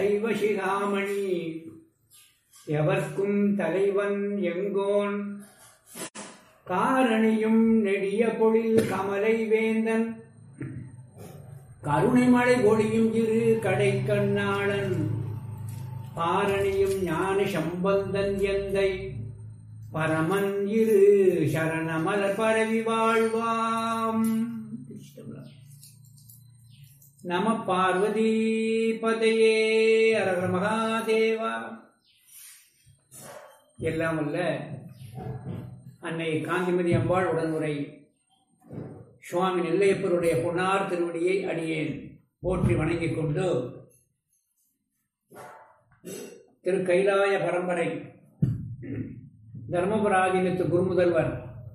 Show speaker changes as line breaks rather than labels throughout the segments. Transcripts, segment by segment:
சைவ சிகாமணி எவர்க்கும் தலைவன் எங்கோன் காரணியும் நெடிய பொழில் கமலை வேந்தன் கருணைமழை பொழியும் இரு கடை கண்ணாளன் பாரணியும் ஞான சம்பந்தன் எந்தை பரமன் இரு சரணமலர் பரவி வாழ்வாம். நம பார்வதி பதையே அரகர மகாதேவா. எல்லாம் அல்ல அன்னை காந்திமதி அம்பாள் உடனுரை சுவாமி நெல்லையப்பருடைய பொன்னார் திருவடியை அடியேன் போற்றி வணங்கிக் கொண்டு திரு கைலாய பரம்பரை தர்மபுராதீனத்து குருமுதல்வர்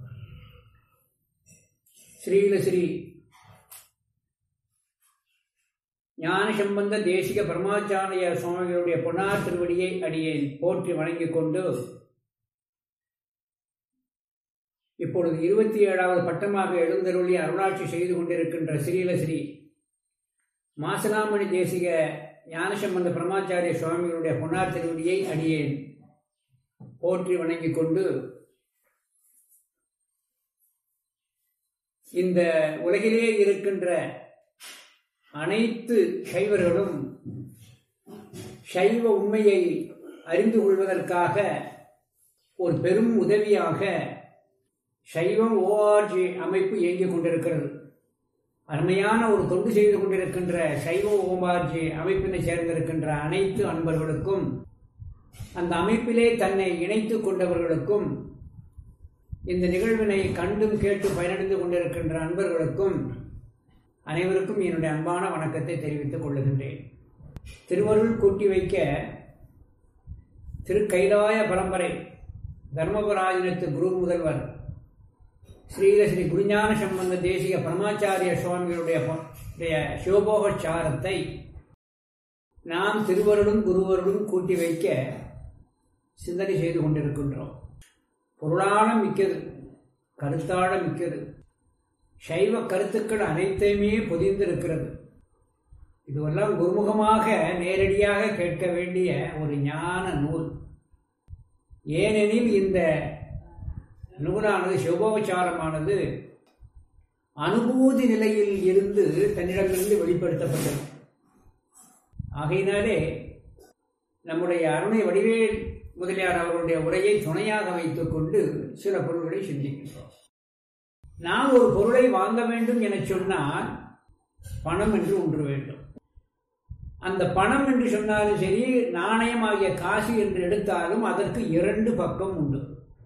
ஸ்ரீலஸ்ரீ ஞானசம்பந்த தேசிக பரமாச்சாரிய சுவாமிகளுடைய பொன்னார் திருவடியை அடியேன் போற்றி வணங்கிக் கொண்டு இப்பொழுது 27வது பட்டமாக எழுந்தருளி அருளாட்சி செய்து கொண்டிருக்கின்ற ஸ்ரீலஸ்ரீ மாசலாமணி தேசிக ஞானசம்பந்த பரமாச்சாரிய சுவாமிகளுடைய பொன்னார் திருவடியை அடியேன் போற்றி வணங்கிக் கொண்டு இந்த உலகிலே இருக்கின்ற அனைத்து சைவர்களும் சைவ உண்மையை அறிந்து கொள்வதற்காக ஒரு பெரும் உதவியாக சைவம் ஓஆர்ஜி அமைப்பு இயங்கிக் கொண்டிருக்கிறது. அருமையான ஒரு தொண்டு செய்து கொண்டிருக்கின்ற சைவ ஓஆர்ஜி அமைப்பினை சேர்ந்திருக்கின்ற அனைத்து அன்பர்களுக்கும் அந்த அமைப்பிலே தன்னை இணைத்துக் கொண்டவர்களுக்கும் இந்த நிகழ்வினை கண்டும் கேட்டு பயனடைந்து கொண்டிருக்கின்ற அன்பர்களுக்கும் அனைவருக்கும் என்னுடைய அன்பான வணக்கத்தை தெரிவித்துக் கொள்ளுகின்றேன். திருவருள் கூட்டி வைக்க திரு கைலாய பரம்பரை தர்மபுராதீனத்து குரு முதல்வர் ஸ்ரீலஸ்ரீ குருஞான சம்பந்த தேசிக பரமாச்சாரிய சுவாமிகளுடைய சிவபோகச்சாரத்தை நாம் திருவருளும் குருவருளும் கூட்டி வைக்க சிந்தனை செய்து கொண்டிருக்கின்றோம். பொருளான மிக்கது, கருத்தாழ மிக்கது, சைவ கருத்துக்கள் அனைத்தையுமே பொதிந்திருக்கிறது. இதுவெல்லாம் குருமுகமாக நேரடியாக கேட்க வேண்டிய ஒரு ஞான நூல். ஏனெனில் இந்த நூலானது சிவபோகச்சாரமானது அனுபூதி நிலையில் இருந்து தன்னிடமிருந்து வெளிப்படுத்தப்பட்டது. ஆகையினாலே நம்முடைய அருணை வடிவேல் முதலியார் அவர்களுடைய உரையை துணையாக வைத்துக் கொண்டு சில பொருள்களை சிந்திக்கின்றோம். நாம் ஒரு பொருளை வாங்க வேண்டும் என சொன்னால் பணம் என்று ஒன்று வேண்டும். அந்த பணம் என்று சொன்னாலும் சரி, நாணயமாகிய காசு என்று எடுத்தாலும் அதற்கு 2 பக்கம் உண்டு.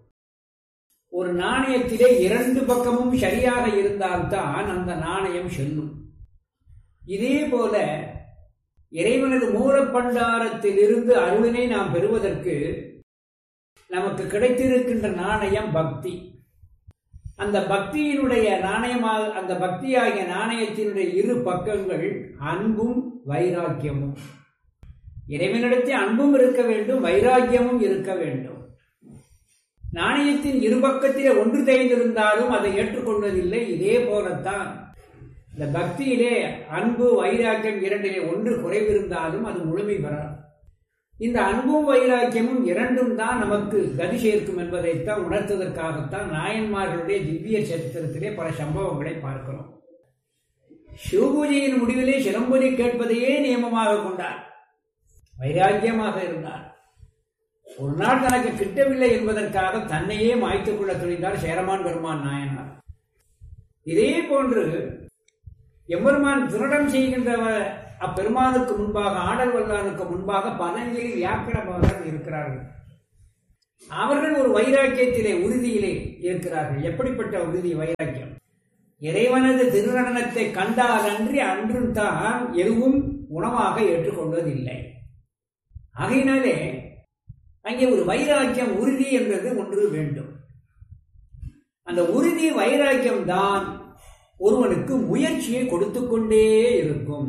ஒரு நாணயத்திலே 2 பக்கமும் சரியாக இருந்தால்தான் அந்த நாணயம் செல்லும். இதே போல இறைவனது மூலப்பண்டாரத்திலிருந்து அருளினை நாம் பெறுவதற்கு நமக்கு கிடைத்திருக்கின்ற நாணயம் பக்தி. அந்த பக்தியினுடைய நாணயமாக, அந்த பக்தியாகிய நாணயத்தினுடைய 2 பக்கங்கள் அன்பும் வைராக்கியமும். இறைவனிடத்தில் அன்பும் இருக்க வேண்டும், வைராக்கியமும் இருக்க வேண்டும். நாணயத்தின் 2 பக்கத்திலே ஒன்று தேய்ந்திருந்தாலும் அதை ஏற்றுக்கொள்வதில்லை. இதே போலத்தான் இந்த பக்தியிலே அன்பு வைராக்கியம் 2 ஒன்று குறைவிருந்தாலும் அது முழுமை பெறாது. இந்த அன்பும் வைராக்கியமும் 2ம் தான் நமக்கு கதி சேர்க்கும் என்பதைத்தான் உணர்த்துவதற்காகத்தான் நாயன்மார்களுடைய திவ்ய சரித்திரத்திலே பல சம்பவங்களை பார்க்கிறோம். சிவபூஜையின் முடிவிலே சிலம்பொலி கேட்பதையே நியமமாக கொண்டார். வைராக்கியமாக இருந்தார். ஒரு நாள் தனக்கு கிட்டவில்லை என்பதற்காக தன்னையே மாய்த்துக் கொள்ள துணிந்தார் சேரமான் பெருமான் நாயனார். இதே போன்று எம்பெருமான் திருடம் செய்கின்ற அப்பெருமானுக்கு முன்பாக, ஆடல் வல்லானுக்கு முன்பாக பதஞ்சலி வியாக்கரமாக இருக்கிறார்கள். அவர்கள் ஒரு வைராக்கியத்திலே, உறுதியிலே இருக்கிறார்கள். எப்படிப்பட்ட உறுதி, வைராக்கியம்? இறைவனது திருநடனத்தை கண்டால் அன்றும் தான் எதுவும் உணவாக ஏற்றுக்கொள்வதில்லை. ஆகையினாலே அங்கே ஒரு வைராக்கியம், உறுதி என்பது ஒன்று வேண்டும். அந்த உறுதி வைராக்கியம் தான் ஒருவனுக்கு முயற்சியை கொடுத்து கொண்டே இருக்கும்.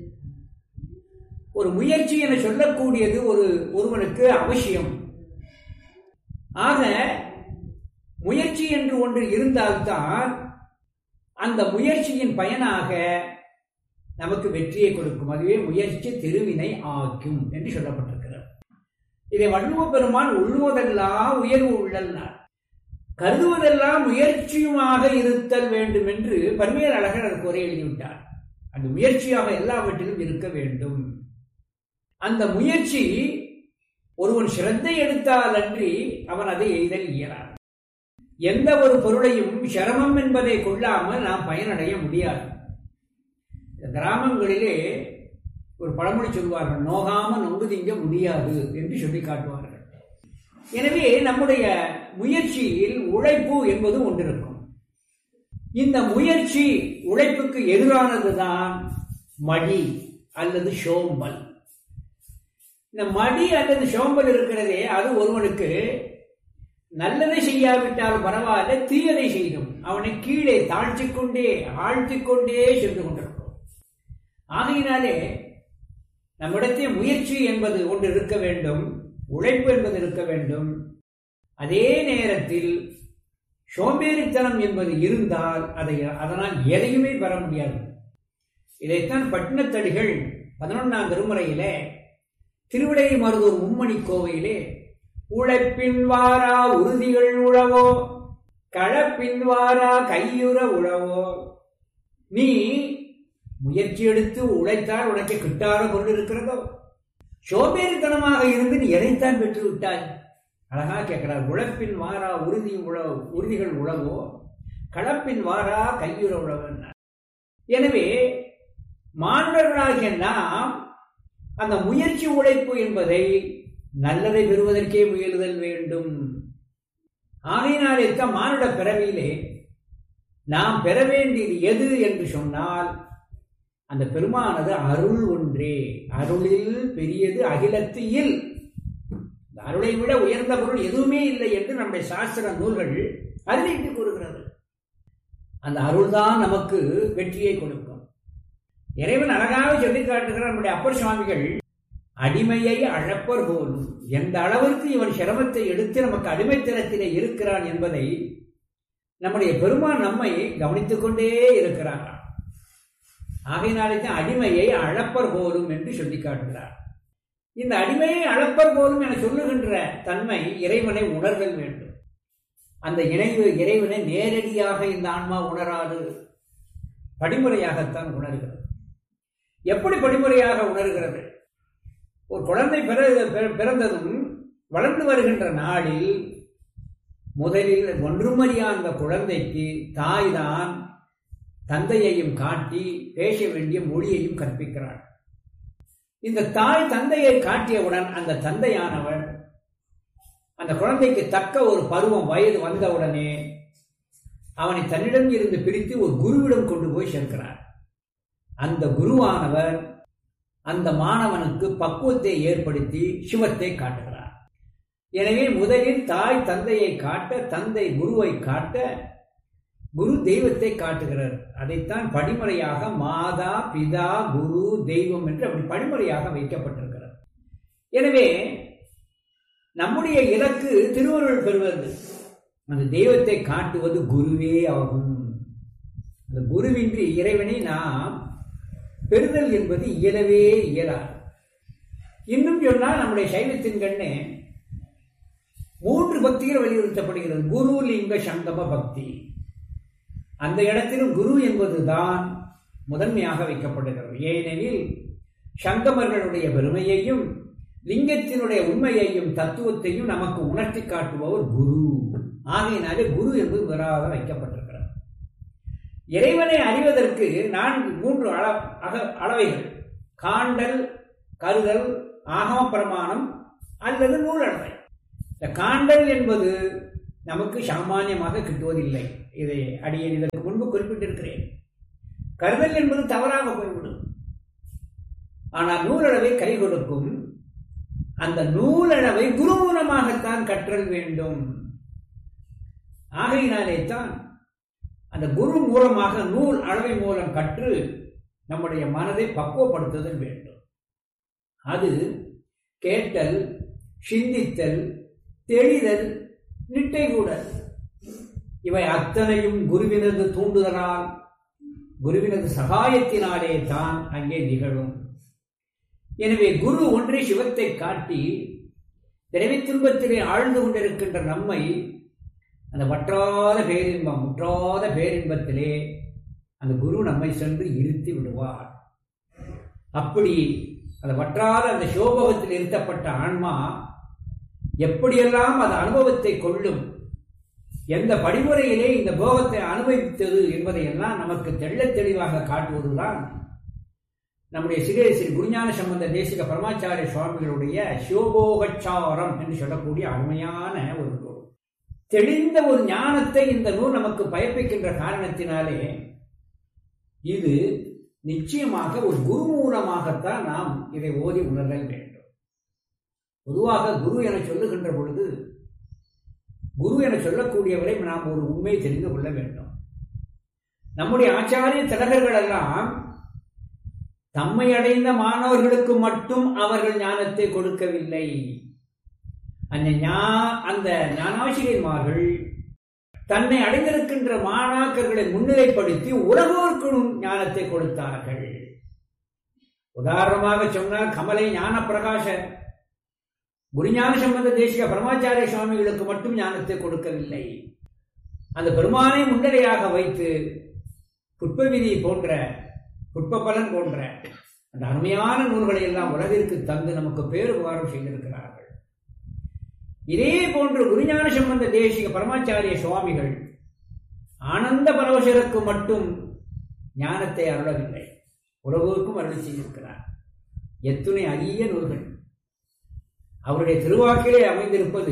ஒரு முயற்சி என சொல்லக்கூடியது ஒருவனுக்கு அவசியம். ஆக முயற்சி என்று ஒன்று இருந்தால்தான் அந்த முயற்சியின் பயனாக நமக்கு வெற்றியை கொடுக்கும். அதுவே முயற்சி திருவினை ஆக்கும் என்று சொல்லப்பட்டிருக்கிறது. இதை வள்ளுவ பெருமான் உள்ளுவதெல்லாம் உயர்வு உள்ளல்னார். கருதுவதெல்லாம் முயற்சியுமாக இருத்தல் வேண்டும் என்று பன்மையர் அழகர் அதற்கு உரை எழுதிவிட்டார். அந்த முயற்சியாக எல்லாவற்றிலும் இருக்க வேண்டும். அந்த முயற்சி ஒருவன் சிரத்தை எடுத்தால் அன்றி அவன் அதை எய்தல் இயலாது. எந்த ஒரு பொருளையும் சிரமம் என்பதை கொள்ளாமல் நாம் பயனடைய முடியாது. கிராமங்களிலே ஒரு பழமொழி சொல்வார்கள், நோகாம நொங்கு திங்க முடியாது என்று சொல்லி காட்டுவார்கள். எனவே நம்முடைய முயற்சியில் உழைப்பு என்பது ஒன்றிருக்கும். இந்த முயற்சி உழைப்புக்கு எதிரானதுதான் மடி அல்லது சோம்பல். இந்த மடி அல்லது சோம்பல் இருக்கிறதே, அது ஒருவனுக்கு நல்லதை செய்யாவிட்டால் பரவாயில்ல, தீயதை செய்யும் அவனை கீழே தாழ்த்திக்கொண்டே ஆழ்த்திக்கொண்டே சென்று கொண்டிருக்கும். ஆகையினாலே நம்மிடத்தில் முயற்சி என்பது ஒன்று இருக்க வேண்டும், உழைப்பு என்பது இருக்க வேண்டும். அதே நேரத்தில் சோம்பேறித்தனம் என்பது இருந்தால் அதனால் எதையுமே பெற முடியாது. இதைத்தான் பட்டினத்தடிகள் 11ஆம் திருமுறையிலே திருவிடை மருதூர் மும்மணி கோவையிலே உழைப்பின் வாரா உறுதிகள் உழவோ களப்பின் வாரா கையுற உழவோ, நீ முயற்சி எடுத்து உழைத்தால் உனக்கு கிட்டார கொண்டு இருக்கிறதோ, சோம்பேறித்தனமாக இருந்து நீ எதைத்தான் பெற்று விட்டாய்? அழகா கேட்கிறார். உழைப்பின் வாரா உறுதிகள் உழவோ களப்பின் வாரா கையுற உழவோ. எனவே மாணவர்களாகிய நாம் அந்த முயற்சி உழைப்பு என்பதை நல்லதை பெறுவதற்கே முயலுதல் வேண்டும். ஆகையினாலே தான் மானுட பிறவியிலே நாம் பெற வேண்டியது எது என்று சொன்னால் அந்த பெருமானது அருள் ஒன்றே. அருளில் பெரியது அகிலத்து இல். அருளை விட உயர்ந்த பொருள் எதுவுமே இல்லை என்று நம்முடைய சாஸ்திர நூல்கள் அறிவித்து கூறுகிறது. அந்த அருள்தான் நமக்கு வெற்றியை கொடுக்கும். இறைவன் அழகாக சொல்லி காட்டுகிறார். நம்முடைய அப்பர் சுவாமிகள் அடிமையை அழப்பர் போலும், எந்த அளவிற்கு இவன் சிரமத்தை எடுத்து நமக்கு அடிமைத்தனத்திலே இருக்கிறான் என்பதை நம்முடைய பெருமான் நம்மை கவனித்துக் கொண்டே இருக்கிறார். ஆகையினாலே தான் அடிமையை அழப்பர் போலும் என்று சொல்லி காட்டுகிறார். இந்த அடிமையை அழப்பர் போலும் என சொல்லுகின்ற தன்மை இறைவனை உணர்தல் வேண்டும். அந்த இறைவனை நேரடியாக இந்த ஆன்மா உணராது, படிமுறையாகத்தான் உணர்கிறது. எப்படி படிமுறையாக உணர்கிறது? ஒரு குழந்தை பிறந்ததும் வளர்ந்து வருகின்ற நாளில் முதலில் ஒன்றுமறியா அந்த குழந்தைக்கு தாய்தான் தந்தையையும் காட்டி பேச வேண்டிய மொழியையும் கற்பிக்கிறாள். இந்த தாய் தந்தையை காட்டியவுடன் அந்த தந்தையானவன் அந்த குழந்தைக்கு தக்க ஒரு பருவம் வயது வந்தவுடனே அவனை தன்னிடம் இருந்து பிரித்து ஒரு குருவிடம் கொண்டு போய் சேர்க்கிறார். அந்த குருவானவர் அந்த மாணவனுக்கு பக்குவத்தை ஏற்படுத்தி சிவத்தை காட்டுகிறார். எனவே முதலில் தாய் தந்தையை காட்ட, தந்தை குருவை காட்ட, குரு தெய்வத்தை காட்டுகிறார். அதைத்தான் படிமுறையாக மாதா பிதா குரு தெய்வம் என்று அப்படி படிமுறையாக வைக்கப்பட்டிருக்கிறது. எனவே நம்முடைய இலக்கு திருவருள் பெறுவது. அந்த தெய்வத்தை காட்டுவது குருவே ஆகும். அந்த குருவின்றி இறைவனை நாம் பெறுதல் என்பது இயலவே இயலாது. இன்னும் சொன்னால் நம்முடைய சைவத்தின் கண்ணே 3 பக்திகள் வலியுறுத்தப்படுகிறது. குரு லிங்க சங்கம பக்தி. அந்த இடத்திலும் குரு என்பதுதான் முதன்மையாக வைக்கப்படுகிறது. ஏனெனில் சங்கமர்களுடைய பெருமையையும் லிங்கத்தினுடைய உண்மையையும் தத்துவத்தையும் நமக்கு உணர்த்தி காட்டுபவர் குரு. ஆகையினாலே குரு என்பது முதலாக வைக்கப்பட்டிருக்கிறது. இறைவனை அறிவதற்கு 3 அளவைகள்: காண்டல், கருதல், ஆகம பிரமாணம் அல்லது நூலளவை. இந்த காண்டல் என்பது நமக்கு சாமானியமாக கிட்டுவதில்லை. இதை அடியேன் இதற்கு முன்பு குறிப்பிட்டிருக்கிறேன். கருதல் என்பது தவறாக போய்விடும். ஆனால் நூலளவை கை கொடுக்கும். அந்த நூலளவை குரு மூலமாகத்தான் கற்றல் வேண்டும். ஆகையினாலே தான் அந்த குரு மூலமாக நூல் அளவை மூலம் கற்று நம்முடைய மனதை பக்குவப்படுத்துதல் வேண்டும். அது கேட்டல், சிந்தித்தல், தெளிதல், நிட்டை கூடல் இவை அத்தனையும் குருவினது தூண்டுதலால் குருவினது சகாயத்தினாலே தான் அங்கே நிகழும். எனவே குரு ஒன்றே சிவத்தை காட்டி பிறவி துன்பத்திலே ஆழ்ந்து கொண்டிருக்கின்ற நம்மை அந்த வற்றாத பேரின்பம், முற்றாத பேரின்பத்திலே அந்த குரு நம்மை சென்று இருத்தி விடுவார். அப்படி அந்த வற்றாத அந்த சோபகத்தில் இருத்தப்பட்ட ஆன்மா எப்படியெல்லாம் அந்த அனுபவத்தை கொள்ளும், எந்த படிமுறையிலே இந்த போகத்தை அனுபவித்தது என்பதையெல்லாம் நமக்கு தெள்ளத் தெளிவாக காட்டுவதுதான் நம்முடைய ஸ்ரீ குருஞான சம்பந்த தேசிக பரமாச்சாரிய சுவாமிகளுடைய சிவபோகச்சாரம் என்று சொல்லக்கூடிய அருமையான ஒரு நூல். தெளிந்த ஒரு ஞானத்தை இந்த நூல் நமக்கு பயப்பிக்கின்ற காரணத்தினாலே இது நிச்சயமாக ஒரு குரு மூலமாகத்தான் நாம் இதை ஓதி உணர்தல் வேண்டும். பொதுவாக குரு என சொல்லுகின்ற பொழுது குரு என சொல்லக்கூடியவரை நாம் ஒரு உண்மையை தெரிந்து கொள்ள வேண்டும். நம்முடைய ஆச்சாரிய திலகர்கள் எல்லாம் தம்மை அடைந்த மாணவர்களுக்கு மட்டும் அவர்கள் ஞானத்தை கொடுக்கவில்லை. அந்த ஞானாசிரியர்மார்கள் தன்னை அடைந்திருக்கின்ற மாணாக்கர்களை முன்னிலைப்படுத்தி உலகோர்க்கும் ஞானத்தை கொடுத்தார்கள். உதாரணமாக சொன்னால் கமலை ஞான பிரகாச குருஞான சம்பந்த தேசிக பரமாச்சாரிய சுவாமிகளுக்கு மட்டும் ஞானத்தை கொடுக்கவில்லை. அந்த பெருமானை முன்னிலையாக வைத்து புட்பவிதி போன்ற புட்பபலன் போன்ற அந்த அருமையான நூல்களை எல்லாம் உலகிற்கு தந்து நமக்கு பேருபகாரம் செய்திருக்கிறார்கள். இதே போன்று குருஞான சம்பந்த தேசிக பரமாச்சாரிய சுவாமிகள் ஆனந்த பரவசருக்கு மட்டும் ஞானத்தை அருளவில்லை, உலகோருக்கும் அருள் செய்திருக்கிறார். எத்துணை அரிய நூல்கள் அவருடைய திருவாக்கிலே அமைந்திருப்பது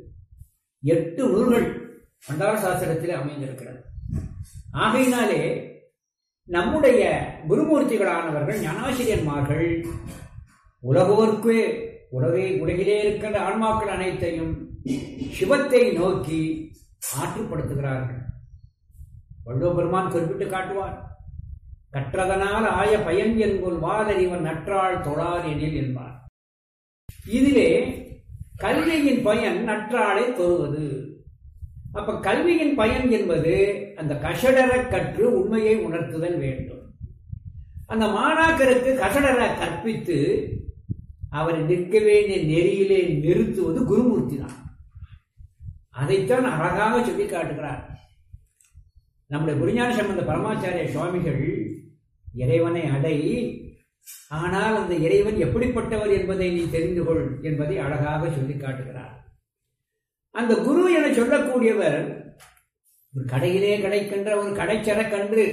8 நூல்கள் மண்டார சாஸ்திரத்திலே அமைந்திருக்கிறது. ஆகையினாலே நம்முடைய குருமூர்த்திகளானவர்கள் ஞானாசிரியன்மார்கள் உலகோர்க்கு உலகிலே இருக்கின்ற ஆன்மாக்கள் அனைத்தையும் சிவத்தை நோக்கி ஆற்றுப்படுத்துகிறார்கள். வள்ளுவ பெருமான் குறிப்பிட்டு காட்டுவார், கற்றதனால் ஆய பயன் என்கொள் வாதறிவன் நற்றாள் தொழார் எனில் என்பார். இதிலே கல்வியின் பயன் நற்றாளை தொழுவது. அப்ப கல்வியின் பயன் என்பது அந்த கசடர கற்று உண்மையை உணர்த்துதல் வேண்டும். அந்த மாணாக்கருக்கு கசடர கற்பித்து அவரை நிற்க வேண்டிய நெறியிலே நிறுத்துவது குருமூர்த்தி தான். அதைத்தான் அழகாக சொல்லி காட்டுகிறார் நம்முடைய குருஞான சம்பந்த பரமாச்சாரிய சுவாமிகள். இறைவனை அடை, ஆனால் அந்த இறைவன் எப்படிப்பட்டவர் என்பதை நீ தெரிந்து கொள் என்பதை அழகாக சொல்லி காட்டுகிறார். அந்த குரு என சொல்லக்கூடியவர் ஒரு கடையிலே கிடைக்கின்ற ஒரு கடைச்சரக்கன்று,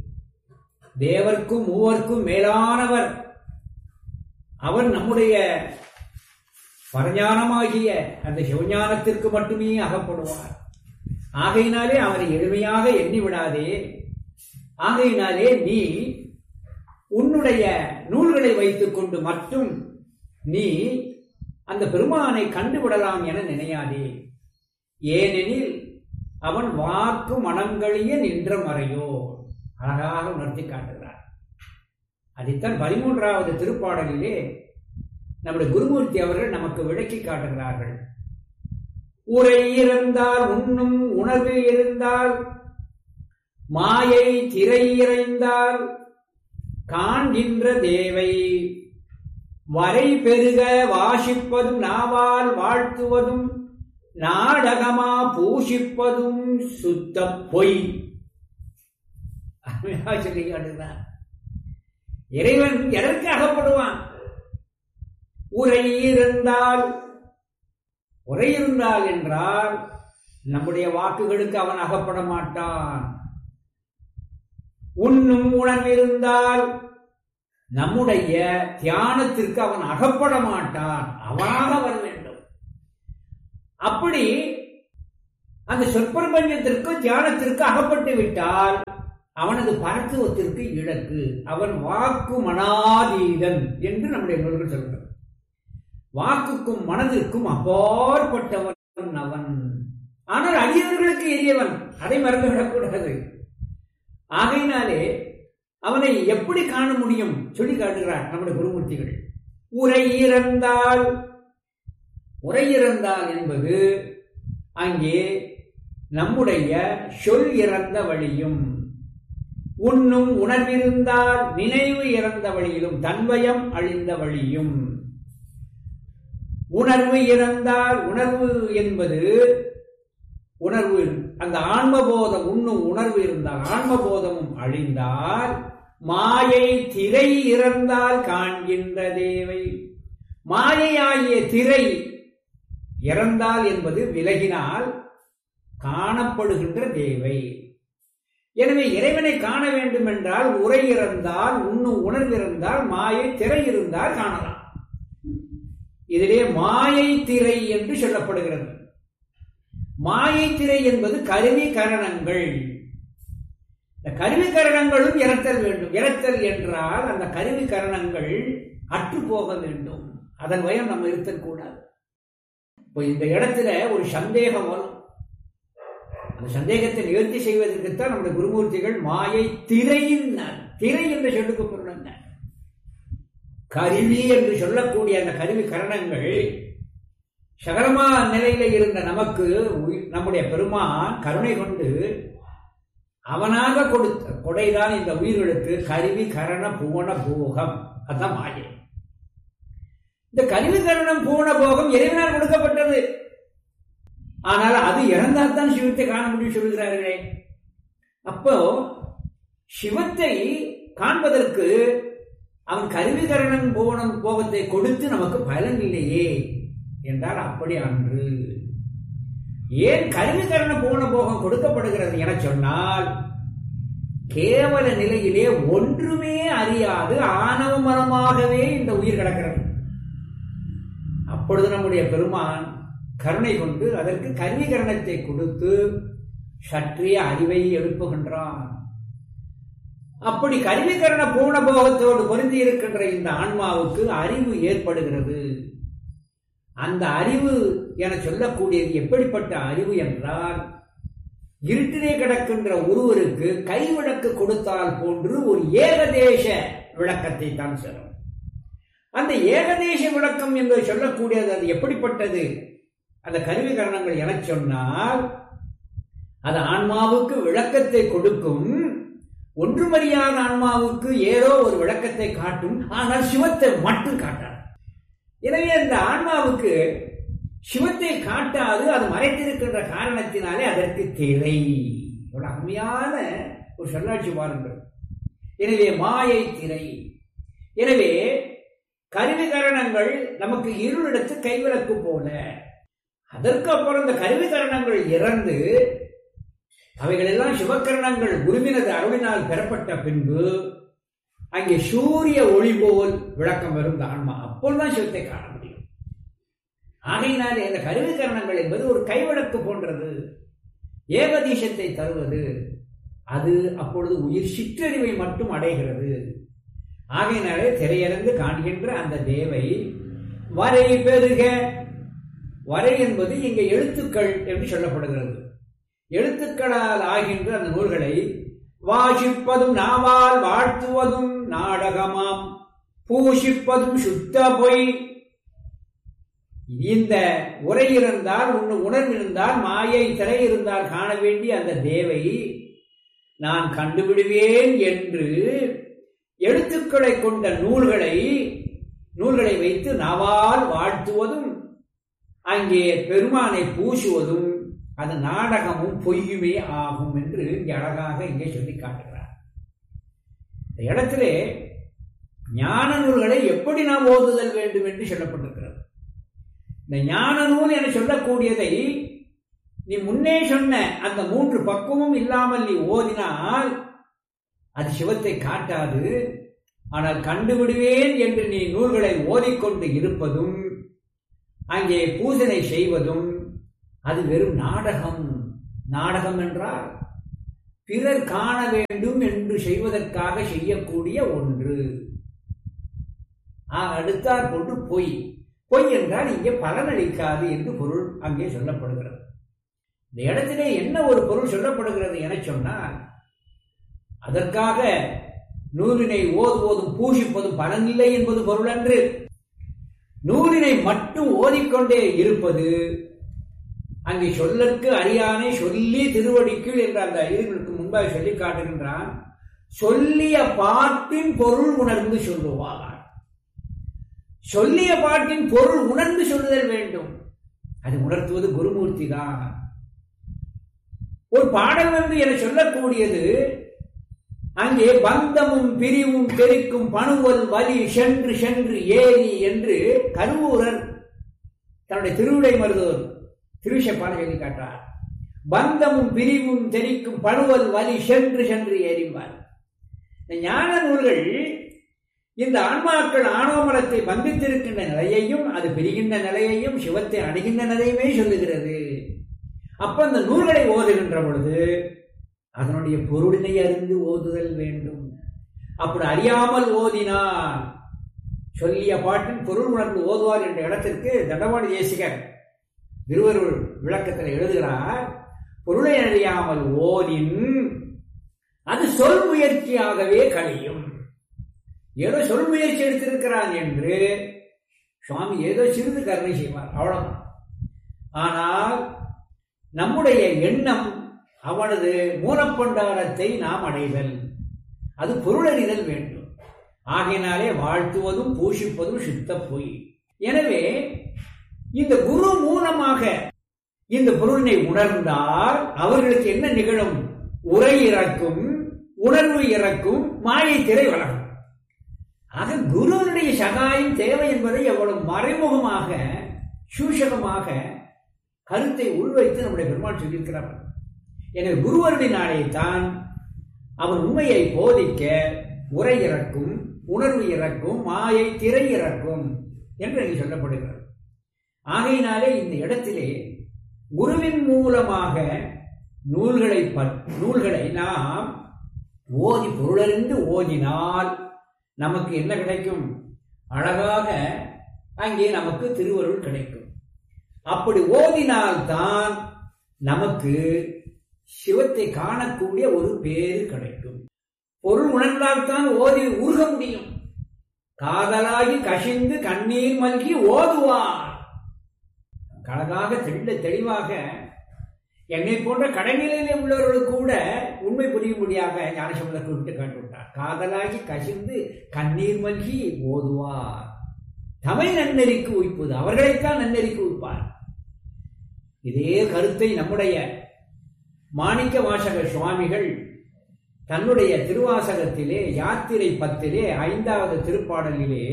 தேவர்க்கும் மூவர்க்கும் மேலானவர். அவர் நம்முடைய பரஞானமாகிய அந்த சிவஞானத்திற்கு மட்டுமே அகப்படுவார். ஆகையினாலே அவரை எளிமையாக எண்ணி விடாதே. ஆகையினாலே நீ உன்னுடைய நூல்களை வைத்துக் கொண்டு மட்டும் நீ அந்த பெருமானை கண்டுவிடலாம் என நினையாதே. ஏனெனில் அவன் வாக்கு மனங்களிய நின்ற மறையோ. அழகாக உணர்த்தி காட்டுகிறார். அதைத்தான் 13வது திருப்பாடலிலே நம்முடைய குருமூர்த்தி அவர்கள் நமக்கு விளக்கி காட்டுகிறார்கள். உரை இருந்தால் உண்ணும் உணர்வு இருந்தால் மாயை திரை இறைந்தால் காண்கின்ற தேவை வரை பெருக வாசிப்பதும் நாவால் வாழ்த்துவதும் நாடகமா பூஷிப்பதும் சுத்த பொய். சொல்லி காட்டுகிறார். இறைவன் எதற்கு அகப்படுவான்? உரை இருந்தால் என்றால் நம்முடைய வாக்குகளுக்கு அவன் அகப்பட மாட்டான். உண்ணும் உணர்விருந்தால் நம்முடைய தியானத்திற்கு அவன் அகப்பட மாட்டான். அவனாக வர வேண்டும். அப்படி அந்த சொற்பிரபஞ்சத்திற்கு தியானத்திற்கு அகப்பட்டு விட்டால் அவனது பரத்துவத்திற்கு இலக்கு. அவன் வாக்கு மனாதீதன் என்று நம்முடைய நூல்கள் சொல்கிறார். வாக்குக்கும் மனதிற்கும் அப்பாற்பட்டவன் அவன். ஆனால் அடியவர்களுக்கு எரியவன், அதை மறந்துவிடக்கூடாது. ஆகையினாலே அவனை எப்படி காண முடியும் சொல்லி காட்டுகிறார் நம்முடைய குருமூர்த்திகள். உரை இறந்தால் என்பது அங்கே நம்முடைய சொல் இறந்த வழியும் உண்ணும் உணர்விருந்தால் நினைவு இறந்த வழியிலும் தன்வயம் அழிந்த வழியும். உணர்வு இறந்தால், உணர்வு என்பது உணர்வு, அந்த ஆன்மபோதம், உண்ணும் உணர்வு இருந்தால் ஆன்மபோதமும் அழிந்தால், மாயை திரை இறந்தால் காண்கின்ற தேவை. மாயையாகிய திரை இறந்தால் என்பது விலகினால் காணப்படுகின்ற தேவை. எனவே இறைவனை காண வேண்டும் என்றால் உரை இறந்தால், உண்ணும் உணர்வு இருந்தால், மாயை திரை இருந்தால் காணலாம். இதிலே மாயை திரை என்று சொல்லப்படுகிறது. மாயை திரை என்பது கருவி கரணங்கள். இந்த கருவி கரணங்களும் இறத்தல் வேண்டும். இறத்தல் என்றால் அந்த கருவி கரணங்கள் அற்று போக வேண்டும். அதன் வயம் நம்ம இருத்தல் கூடாது. இப்போ இந்த இடத்துல ஒரு சந்தேகம் வரும். அந்த சந்தேகத்தை நிவர்த்தி செய்வதற்குத்தான் நம்முடைய குருமூர்த்திகள் மாயை திரையின், திரை என்ற சொல்லுக்கு பொருள் என்ன? கருவி என்று சொல்லக்கூடிய அந்த கருவி கரணங்கள் சகலமா நிலையில இருந்த நமக்கு நம்முடைய பெருமான் கருணை கொண்டு அவனாக கொடுத்த கொடைதான் இந்த உயிர்களுக்கு கருவி கரண பூவன போகம். அதுதான் மாயை. இந்த கருவி கரணம் பூவன போகம் இறைவனால் கொடுக்கப்பட்டது. ஆனால் அது இறந்தால்தான் சிவத்தை காண முடியும் சொல்கிறார்களே. அப்போ சிவத்தை காண்பதற்கு அவன் கருவி கரணம் பூவனம் போகத்தை கொடுத்து நமக்கு பலன் இல்லையே என்றால் அப்படி அன்று. ஏன் கருவி கரண பூவன போகம் கொடுக்கப்படுகிறது என சொன்னால், கேவல நிலையிலே ஒன்றுமே அறியாது ஆணவ மனமாகவே இந்த உயிர் கிடக்கிறது. அப்பொழுது நம்முடைய பெருமான் கருணை கொண்டு அதற்கு கருவி கரணத்தை கொடுத்து சற்றிய அறிவை எழுப்புகின்றான். அப்படி கருவிகரண பூர்ண போகத்தோடு பொருந்தி இருக்கின்ற இந்த ஆன்மாவுக்கு அறிவு ஏற்படுகிறது. அந்த அறிவு என சொல்லக்கூடியது எப்படிப்பட்ட அறிவு என்றால், இருட்டிலே கிடக்கின்ற ஒருவருக்கு கைவிளக்கு கொடுத்தால் போன்று ஒரு ஏகதேச விளக்கத்தை தான் சொல்லும். அந்த ஏகதேச விளக்கம் என்று சொல்லக்கூடியது அது எப்படிப்பட்டது? அந்த கருவி கரணங்கள் என சொன்னால், அது ஆன்மாவுக்கு விளக்கத்தை கொடுக்கும். ஒன்றுமறியாத ஆன்மாவுக்கு ஏதோ ஒரு விளக்கத்தை காட்டும், ஆனால் சிவத்தை மட்டும் காட்டாது. எனவே அந்த ஆன்மாவுக்கு சிவத்தை காட்டாது. அது மறைத்திருக்கின்ற காரணத்தினாலே அதற்கு திரை. ஒரு அருமையான ஒரு சொல்லாட்சி பாருங்கள். எனவே மாயை திரை. எனவே கருவி கரணங்கள் நமக்கு இருளிடத்து கைவிளக்கு போல. அதற்கு அப்புறம் இந்த கருவி கரணங்கள் இறந்து அவைகள் எல்லாம் சிவகரணங்கள் குருவினது அருளினால் பெறப்பட்ட பின்பு அங்கே சூரிய ஒளி போல் விளக்கம் வரும் ஆன்மா. அப்போதுதான் சிவத்தை காண முடியும். ஆகையினாலே இந்த கருவி கரணங்கள் என்பது ஒரு கைவிளக்கு போன்றது, ஏகதீசத்தை தருவது. அது அப்பொழுது உயிர் சிற்றறிவை மட்டும் அடைகிறது. ஆகையினாலே திரையறந்து காண்கின்ற அந்த தேவை வரை பெருக. வரை என்பது இங்கே எழுத்துக்கள் என்று சொல்லப்படுகிறது. எழுத்துக்களால் ஆகின்ற அந்த நூல்களை வாசிப்பதும் நாவால் வாழ்த்துவதும் நாடகமாம், பூசிப்பதும் சுத்த பொய். இந்த உரை இருந்தால், உணர்வு இருந்தால், மாயை திரை இருந்தால் காண வேண்டிய அந்த தேவை நான் கண்டுவிடுவேன் என்று எழுத்துக்களை கொண்ட நூல்களை வைத்து நாவால் வாழ்த்துவதும் அங்கே பெருமானை பூசுவதும் அது நாடகமும் பொய்யுமே ஆகும் என்று இங்கே அழகாக இங்கே சொல்லி காட்டுகிறார். இந்த இடத்திலே ஞான நூல்களை எப்படி நாம் ஓதுதல் வேண்டும் என்று சொல்லப்பட்டிருக்கிறது. இந்த ஞான நூல் என சொல்லக்கூடியதை நீ முன்னே சொன்ன அந்த 3 பக்குவமும் இல்லாமல் நீ ஓதினால் அது சிவத்தை காட்டாது. ஆனால் கண்டுவிடுவேன் என்று நீ நூல்களை ஓதிக்கொண்டு இருப்பதும் அங்கே பூஜனை செய்வதும் அது வெறும் நாடகம். நாடகம் என்றால் பிறர் காண வேண்டும் என்று செய்வதற்காக செய்யக்கூடிய ஒன்று. அடுத்தாற் கொண்டு பொய். பொய் என்றால் இங்கே பலனளிக்காது என்று பொருள் அங்கே சொல்லப்படுகிறது. இந்த இடத்திலே என்ன ஒரு பொருள் சொல்லப்படுகிறது என சொன்னால், அதற்காக நூலினை ஓதுவதும் பூசிப்பதும் பலனில்லை என்பது பொருள் அன்று. நூலினை மட்டும் ஓதிக்கொண்டே இருப்பது அங்கே சொல்லற்கு அறியானே சொல்லி திருவடிக்குள் என்ற அந்த இதுகளுக்கு முன்பாக சொல்லி காட்டுகின்றான். சொல்லிய பாட்டின் பொருள் உணர்ந்து சொல்லுவார். சொல்லிய பாட்டின் பொருள் உணர்ந்து சொல்லுதல் வேண்டும். அது உணர்த்துவது குருமூர்த்தி தான். ஒரு பாடல் என சொல்லக்கூடியது அங்கே பந்தமும் பிரிவும் தெரிக்கும் பணுவல் வலி சென்று சென்று ஏறி என்று கருவூரர் தன்னுடைய திருவிடை மருதூர் திருவிசை பாடலை காட்டார். பந்தமும் பிரிவும் தெரிக்கும் பணுவல் வலி சென்று சென்று ஏறிவார். ஞான நூல்கள் இந்த ஆன்மாக்கள் ஆணவமலத்தை பந்தித்திருக்கின்ற நிலையையும் அது பிரிகின்ற நிலையையும் சிவத்தை அடைகின்ற நிலையுமே சொல்லுகிறது. அப்ப அந்த நூல்களை ஓதுகின்ற பொழுது அதனுடைய பொருளினை அறிந்து ஓதுதல் வேண்டும். அப்படி அறியாமல் ஓதினால் சொல்லிய பாட்டின் பொருள் உணர்ந்து ஓதுவார் என்ற இடத்திற்கு தண்டவாணி தேசிகர் திருவருள் விளக்கத்தில் எழுதுகிறார். பொருளை அறியாமல் ஓதின் அது சொல் முயற்சியாகவே கழியும். ஏதோ சொல் முயற்சி எடுத்திருக்கிறான் என்று சுவாமி ஏதோ சிறிது கருணை செய்வார், அவ்வளவுதான். ஆனால் நம்முடைய எண்ணம் அவனது மூலப்பண்டாரத்தை நாம் அடைதல், அது பொருளறிதல் வேண்டும். ஆகையினாலே வாழ்த்துவதும் பூஷிப்பதும் சித்த பொய். எனவே இந்த குரு மூலமாக இந்த பொருளினை உணர்ந்தால் அவர்களுக்கு என்ன நிகழும்? உரை இறக்கும், உணர்வு இறக்கும், மாயை திரை வளரும். ஆக குருவனுடைய சகாயம் தேவை என்பதை எவ்வளவு மறைமுகமாக சூஷகமாக கருத்தை உள்வைத்து நம்முடைய பெருமாள் சொல்லியிருக்கிறார். எனவே குருவருடினாலே தான் அவன் உண்மையை போதிக்க உரை இறக்கும், உணர்வு இறக்கும், மாயை திரை இறக்கும் என்று சொல்லப்படுகிறது. ஆகையினாலே இந்த இடத்திலே குருவின் மூலமாக நூல்களை நாம் ஓதி பொருளறிந்து ஓதினால் நமக்கு என்ன கிடைக்கும்? அழகாக அங்கே நமக்கு திருவருள் கிடைக்கும். அப்படி ஓதினால்தான் நமக்கு சிவத்தை காணக்கூடிய ஒரு பேரு கிடைக்கும். பொருள் உணர்ந்தால்தான் ஓதி உருக முடியும். காதலாகி கசிந்து கண்ணீர் மல்கி ஓதுவார். அழகாக தெளிவாக என்னை போன்ற கடைநிலையிலே உள்ளவர்களுக்கு கூட உண்மை புரியும்படியாக ஞானசம்பந்தர் குறிப்பிட்டு காட்டுவிட்டார். காதலாகி கசிந்து கண்ணீர் மல்கி ஓதுவார். தமை நன்னெறிக்கு உய்ப்பது, அவர்களைத்தான் நன்னெறிக்கு உய்ப்பார். இதே கருத்தை நம்முடைய மாணிக்க வாசக சுவாமிகள் தன்னுடைய திருவாசகத்திலே யாத்திரை 10 5வது திருப்பாடலிலே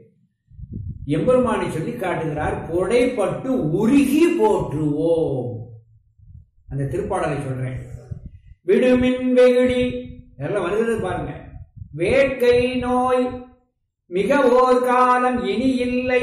எம்பெருமானை சொல்லி காட்டுகிறார். பொடைப்பட்டு உருகி போற்றுவோம். அந்த திருப்பாடலை சொல்றேன். விடுமின் வெகுடி எல்லாம் வருகிறது பாருங்க. வேட்கை நோய் மிக ஓர் காலம் இனி இல்லை,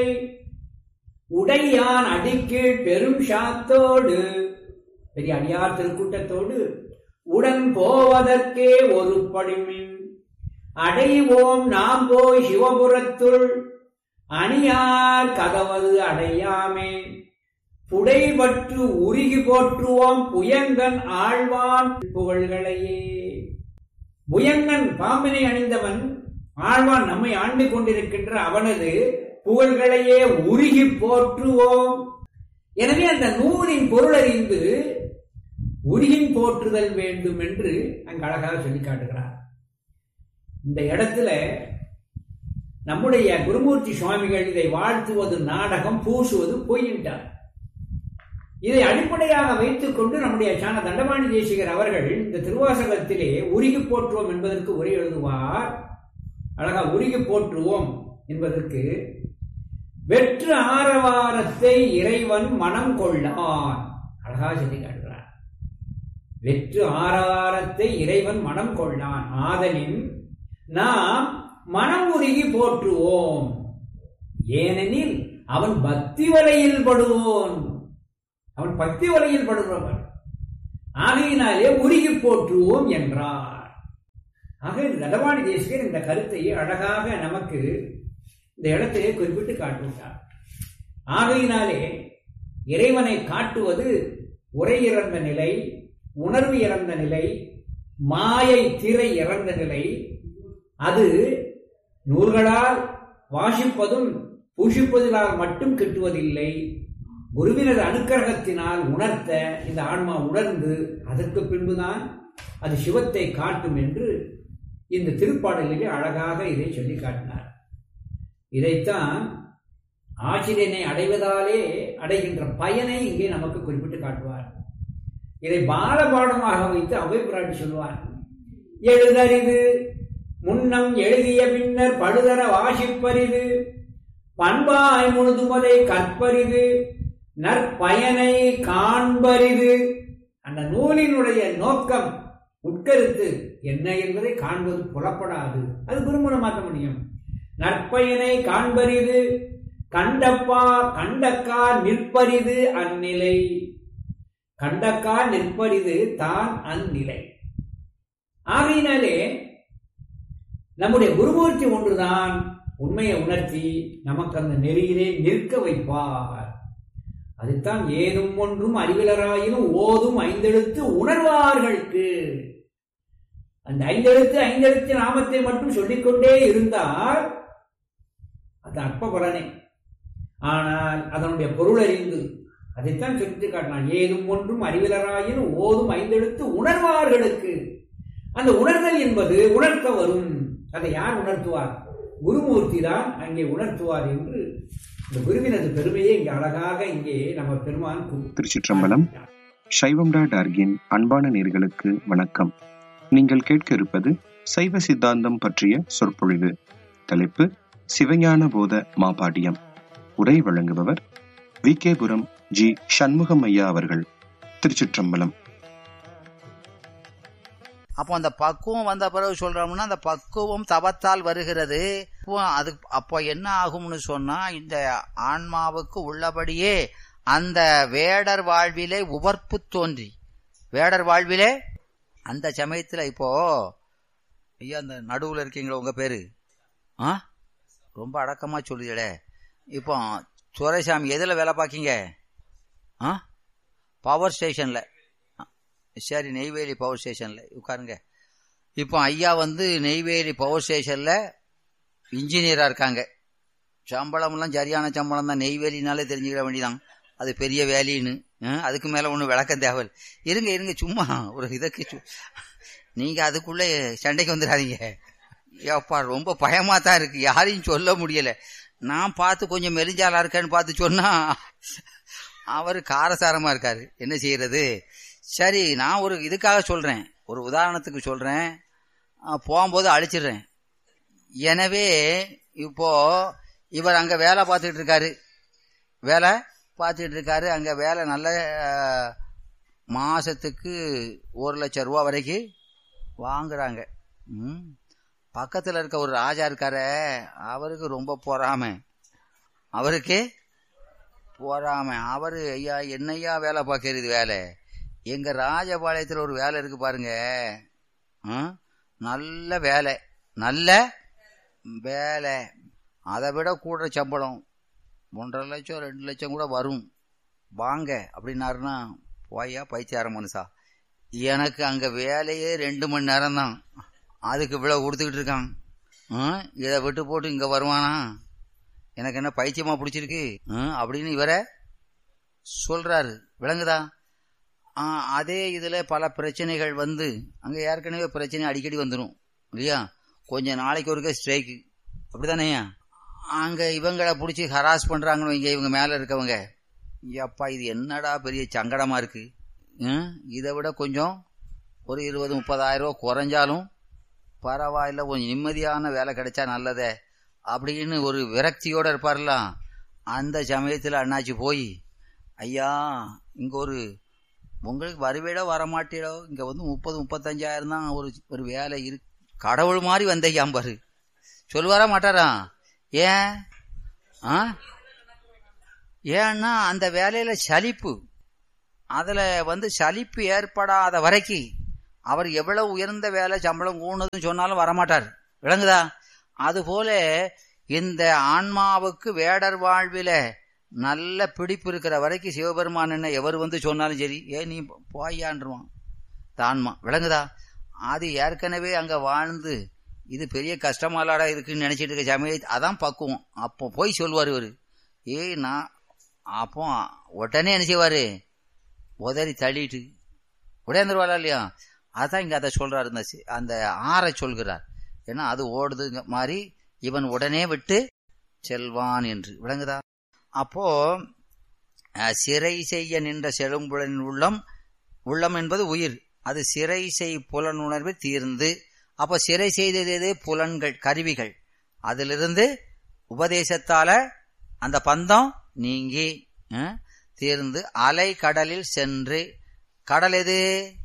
உடையான் அடிக்கீழ் பெரும் சாத்தோடு, பெரிய அடியார் திருக்கூட்டத்தோடு உடன் போவதற்கே ஒரு படிமின் அடைவோம் நாம் போய் சிவபுரத்துள் அணியார் கதவது அடையாமே, புடைபற்று உருகி போற்றுவோம் புயங்கன் ஆழ்வான் புகழ்களையே. புயங்கன் பாம்பினை அணிந்தவன், ஆழ்வான் நம்மை ஆண்டு கொண்டிருக்கின்ற அவனது புகழ்களையே உருகி போற்றுவோம். எனவே அந்த நூலின் பொருள் அறிந்து உருகின் போற்றுதல் வேண்டும் என்று அங்கு அழகாக சொல்லி காட்டுகிறார். இந்த இடத்துல நம்முடைய குருமூர்த்தி சுவாமிகள் இதை வாழ்த்துவது நாடகம், பூசுவது பொய்யிட்டார். இதை அடிப்படையாக வைத்துக் கொண்டு நம்முடைய சான தண்டபாணி தேசிகர் அவர்கள் இந்த திருவாசகத்திலே உருகி போற்றுவோம் என்பதற்கு உரை எழுதுவார். அழகா உருகி போற்றுவோம் என்பதற்கு வெற்று ஆரவாரத்தை இறைவன் மனம் கொள்ளான். அழகா சொல்லி காட்டுகிறார். வெற்று ஆரவாரத்தை இறைவன் மனம் கொள்ளான். ஆதலின் நாம் மனம் உருகி போற்றுவோம். ஏனெனில் அவன் பக்தி வலையில் படுவோன். அவன் பக்தி வலையில் படுபவன். ஆகையினாலே உருகி போற்றுவோம் என்றார். ஆக தண்டபாணி தேசிகர் இந்த கருத்தை அழகாக நமக்கு இந்த இடத்திலே குறிப்பிட்டு காட்டுகிறார். ஆகையினாலே இறைவனை காட்டுவது உரை இறந்த நிலை, உணர்வு இறந்த நிலை, மாயை திரை இறந்த நிலை. அது நூல்களால் வாசிப்பதும் பூஷிப்பதினால் மட்டும் கிட்டுவதில்லை. குருவினது அனுக்கிரகத்தினால் உணர்த்த இந்த ஆன்மா உணர்ந்து அதற்கு பின்புதான் அது சிவத்தை காட்டும் என்று இந்த திருப்பாடலிலே அழகாக இதை சொல்லி காட்டினார். இதைத்தான் ஆசிரியனை அடைவதாலே அடைகின்ற பயனை இங்கே நமக்கு குறிப்பிட்டு காட்டுவார். இதை பாலபாடமாக வைத்து அவை பிராட்டி சொல்வார். எழுதறிது முன்னம் எழுதிய பின்னர் படுதர வாசிப்பரிது பண்பாய் முழுதுமதை கற்பரிது நற்பயனை காண்பரிது. அந்த நூலினுடைய நோக்கம் உட்கருத்து என்ன என்பதை காண்பது புலப்படாது. அது குருமூலம் மாற்ற முடியும். நற்பயனை காண்பரிது கண்டக்கா நிற்பரிது அந்நிலை. கண்டக்கா நிற்பரிது தான் அந்நிலை. ஆகையினாலே நம்முடைய குருமூர்த்தி ஒன்றுதான் உண்மையை உணர்த்தி நமக்கு அந்த நெறியிலே நிற்க வைப்பார். அதுதான் ஏதும் ஒன்றும் அறிவிலராயினும் ஓதும் ஐந்தெழுத்து உணர்வார்களுக்கு. அந்த ஐந்தெழுத்து நாமத்தை மட்டும் சொல்லிக்கொண்டே இருந்தால் அது அற்ப பலனே. ஆனால் அதனுடைய பொருள் அறிந்து அதைத்தான் சொல்லிட்டு காட்டினான். ஏதும் ஒன்றும் அறிவிலராயினும் ஓதும் ஐந்தெழுத்து உணர்வார்களுக்கு. அந்த உணர்தல் என்பது உணர்த்த வரும். அதை யார் உணர்த்துவார்? குருமூர்த்தி தான் அங்கே உணர்த்துவார் என்று இந்த குருவினது பெருமையை இங்கே அழகாக இங்கே நம்ம பெருமான்.
திருச்சிற்றம்பலம். சைவம்.org-இன் அன்பான நேயர்களுக்கு வணக்கம். நீங்கள் கேட்க இருப்பது சைவ சித்தாந்தம் பற்றிய சொற்பொழிவு. தலைப்பு சிவஞான போத மாபாடியம். உரை வழங்குபவர் விகேபுரம் ஜி. சண்முகம் ஐயா அவர்கள். திருச்சிற்றம்பலம்.
அப்போ அந்த பக்குவம் வந்த பிறகு சொல்றோம்னா அந்த பக்குவம் தவத்தால் வருகிறது. அது அப்போ என்ன ஆகும்னு சொன்னா, இந்த ஆன்மாவுக்கு உள்ளபடியே அந்த வேடர் வாழ்விலே உவர்ப்பு தோன்றி, வேடர் வாழ்விலே அந்த சமயத்துல இப்போ ஐயா அந்த நடுவுல இருக்கீங்களா உங்க பேரு? ரொம்ப அடக்கமா சொல்லுதே. இப்போ துரைசாமி எதுல வேலை பார்க்கீங்க? பவர் ஸ்டேஷன்ல. சரி, நெய்வேலி பவர் ஸ்டேஷன்ல உட்காருங்க. இப்போ ஐயா நெய்வேலி பவர் ஸ்டேஷன்ல இன்ஜினியரா இருக்காங்க. சம்பளம்லாம் சரியான சம்பளம் தான். நெய்வேலினாலே தெரிஞ்சுக்கிற வேண்டிதான் அது பெரிய வேலின்னு. அதுக்கு மேல ஒன்றும் விளக்கம் தேவை. இருங்க சும்மா ஒரு இதற்கு நீங்க அதுக்குள்ள சண்டைக்கு வந்துடாதீங்க. ஏப்பா ரொம்ப பயமா தான் இருக்கு, யாரையும் சொல்ல முடியல. நான் பார்த்து கொஞ்சம் மெலிஞ்சாலா இருக்கேன்னு பார்த்து சொன்னா அவரு காரசாரமா இருக்காரு. என்ன செய்யறது? சரி, நான் ஒரு இதுக்காக சொல்றேன், ஒரு உதாரணத்துக்கு சொல்றேன், போகும்போது அழிச்சிடுறேன். எனவே இப்போ இவர் அங்க வேலை பார்த்துட்டு இருக்காரு, அங்க வேலை நல்ல மாசத்துக்கு 1,00,000 ரூபா வரைக்கும் வாங்குறாங்க. பக்கத்துல இருக்க ஒரு ராஜா இருக்காரு, அவருக்கு ரொம்ப பொறாமை. அவரு ஐயா என்னையா வேலை பார்க்கறது வேலை, எங்க ராஜபாளையத்துல ஒரு வேலை இருக்கு பாருங்க, நல்ல வேலை, அதை விட கூட சம்பளம் 1,50,000 2,00,000 கூட வரும், வாங்க அப்படின்னாருன்னா, போயா பைத்தியார மனுஷா, எனக்கு அங்க வேலையே 2 மணி நேரம் தான், அதுக்கு இவ்வளவு கொடுத்துக்கிட்டு இருக்கான், இதை விட்டு போட்டு இங்க வருவானா, எனக்கு என்ன பைத்தியமா பிடிச்சிருக்கு அப்படின்னு இவரை சொல்றாரு. விளங்குதா? அதே இதுல பல பிரச்சனைகள் அங்க ஏற்கனவே பிரச்சனை அடிக்கடி வந்துடும் இல்லையா? கொஞ்ச நாளைக்கு ஒருக்க ஸ்ட்ரைக்கு, அப்படித்தானே? அங்க இவங்களை பிடிச்சி ஹராஸ் பண்றாங்கன்னு இவங்க மேல இருக்கவங்க, அப்பா இது என்னடா பெரிய சங்கடமா இருக்கு, இதை விட கொஞ்சம் ஒரு 20,000-30,000 ரூபா குறைஞ்சாலும் பரவாயில்ல, கொஞ்சம் நிம்மதியான வேலை கிடைச்சா நல்லதே அப்படின்னு ஒரு விரக்தியோட இருப்பார்லாம். அந்த சமயத்துல அண்ணாச்சி போய், ஐயா இங்க உங்களுக்கு வருவேடோ வரமாட்டேடோ, இங்க 30,000-35,000 தான் ஒரு வேலை இருக்கு, கடவுள் மாதிரி வந்தையாம்பாரு. சொல்லுவாரா மாட்டாரா? ஏன்னா அந்த வேலையில சலிப்பு, அதுல சலிப்பு ஏற்படாத வரைக்கும் அவர் எவ்வளவு உயர்ந்த வேலை சம்பளம் கூடுனதுன்னு சொன்னாலும் வரமாட்டார். விளங்குதா? அதுபோல இந்த ஆன்மாவுக்கு வேடர் வாழ்வில நல்ல பிடிப்பு இருக்கிற வரைக்கும் சிவபெருமான் என்ன எவர் சொன்னாலும் சரி, நீ போயான்றுவான் தான்மா. விளங்குதா? அது ஏற்கனவே அங்க வாழ்ந்து இது பெரிய கஷ்டமாலாடா இருக்குன்னு நினைச்சிட்டு இருக்க சமயம் அதான் பக்குவம். அப்போ போய் சொல்லுவார் இவரு, நான் அப்போ உடனே என்ன செய்வாரு, உதறி தள்ளிட்டு உடையாந்துருவாளா இல்லையா? அதான் இங்க அதை சொல்றாரு, அந்த ஆற சொல்கிறார். ஏன்னா அது ஓடுதுங்க மாதிரி இவன் உடனே விட்டு செல்வான் என்று விளங்குதா. அப்போ சிறை செய்ய நின்ற செழும்புலன் உள்ளம், உள்ளம் என்பது உயிர், அது சிறை செய் புலனுணர்வு தீர்ந்து, அப்போ சிறை செய்தது புலன்கள் கருவிகள், அதிலிருந்து உபதேசத்தால அந்த பந்தம் நீங்கி தீர்ந்து அலை கடலில் சென்று, கடல் எது?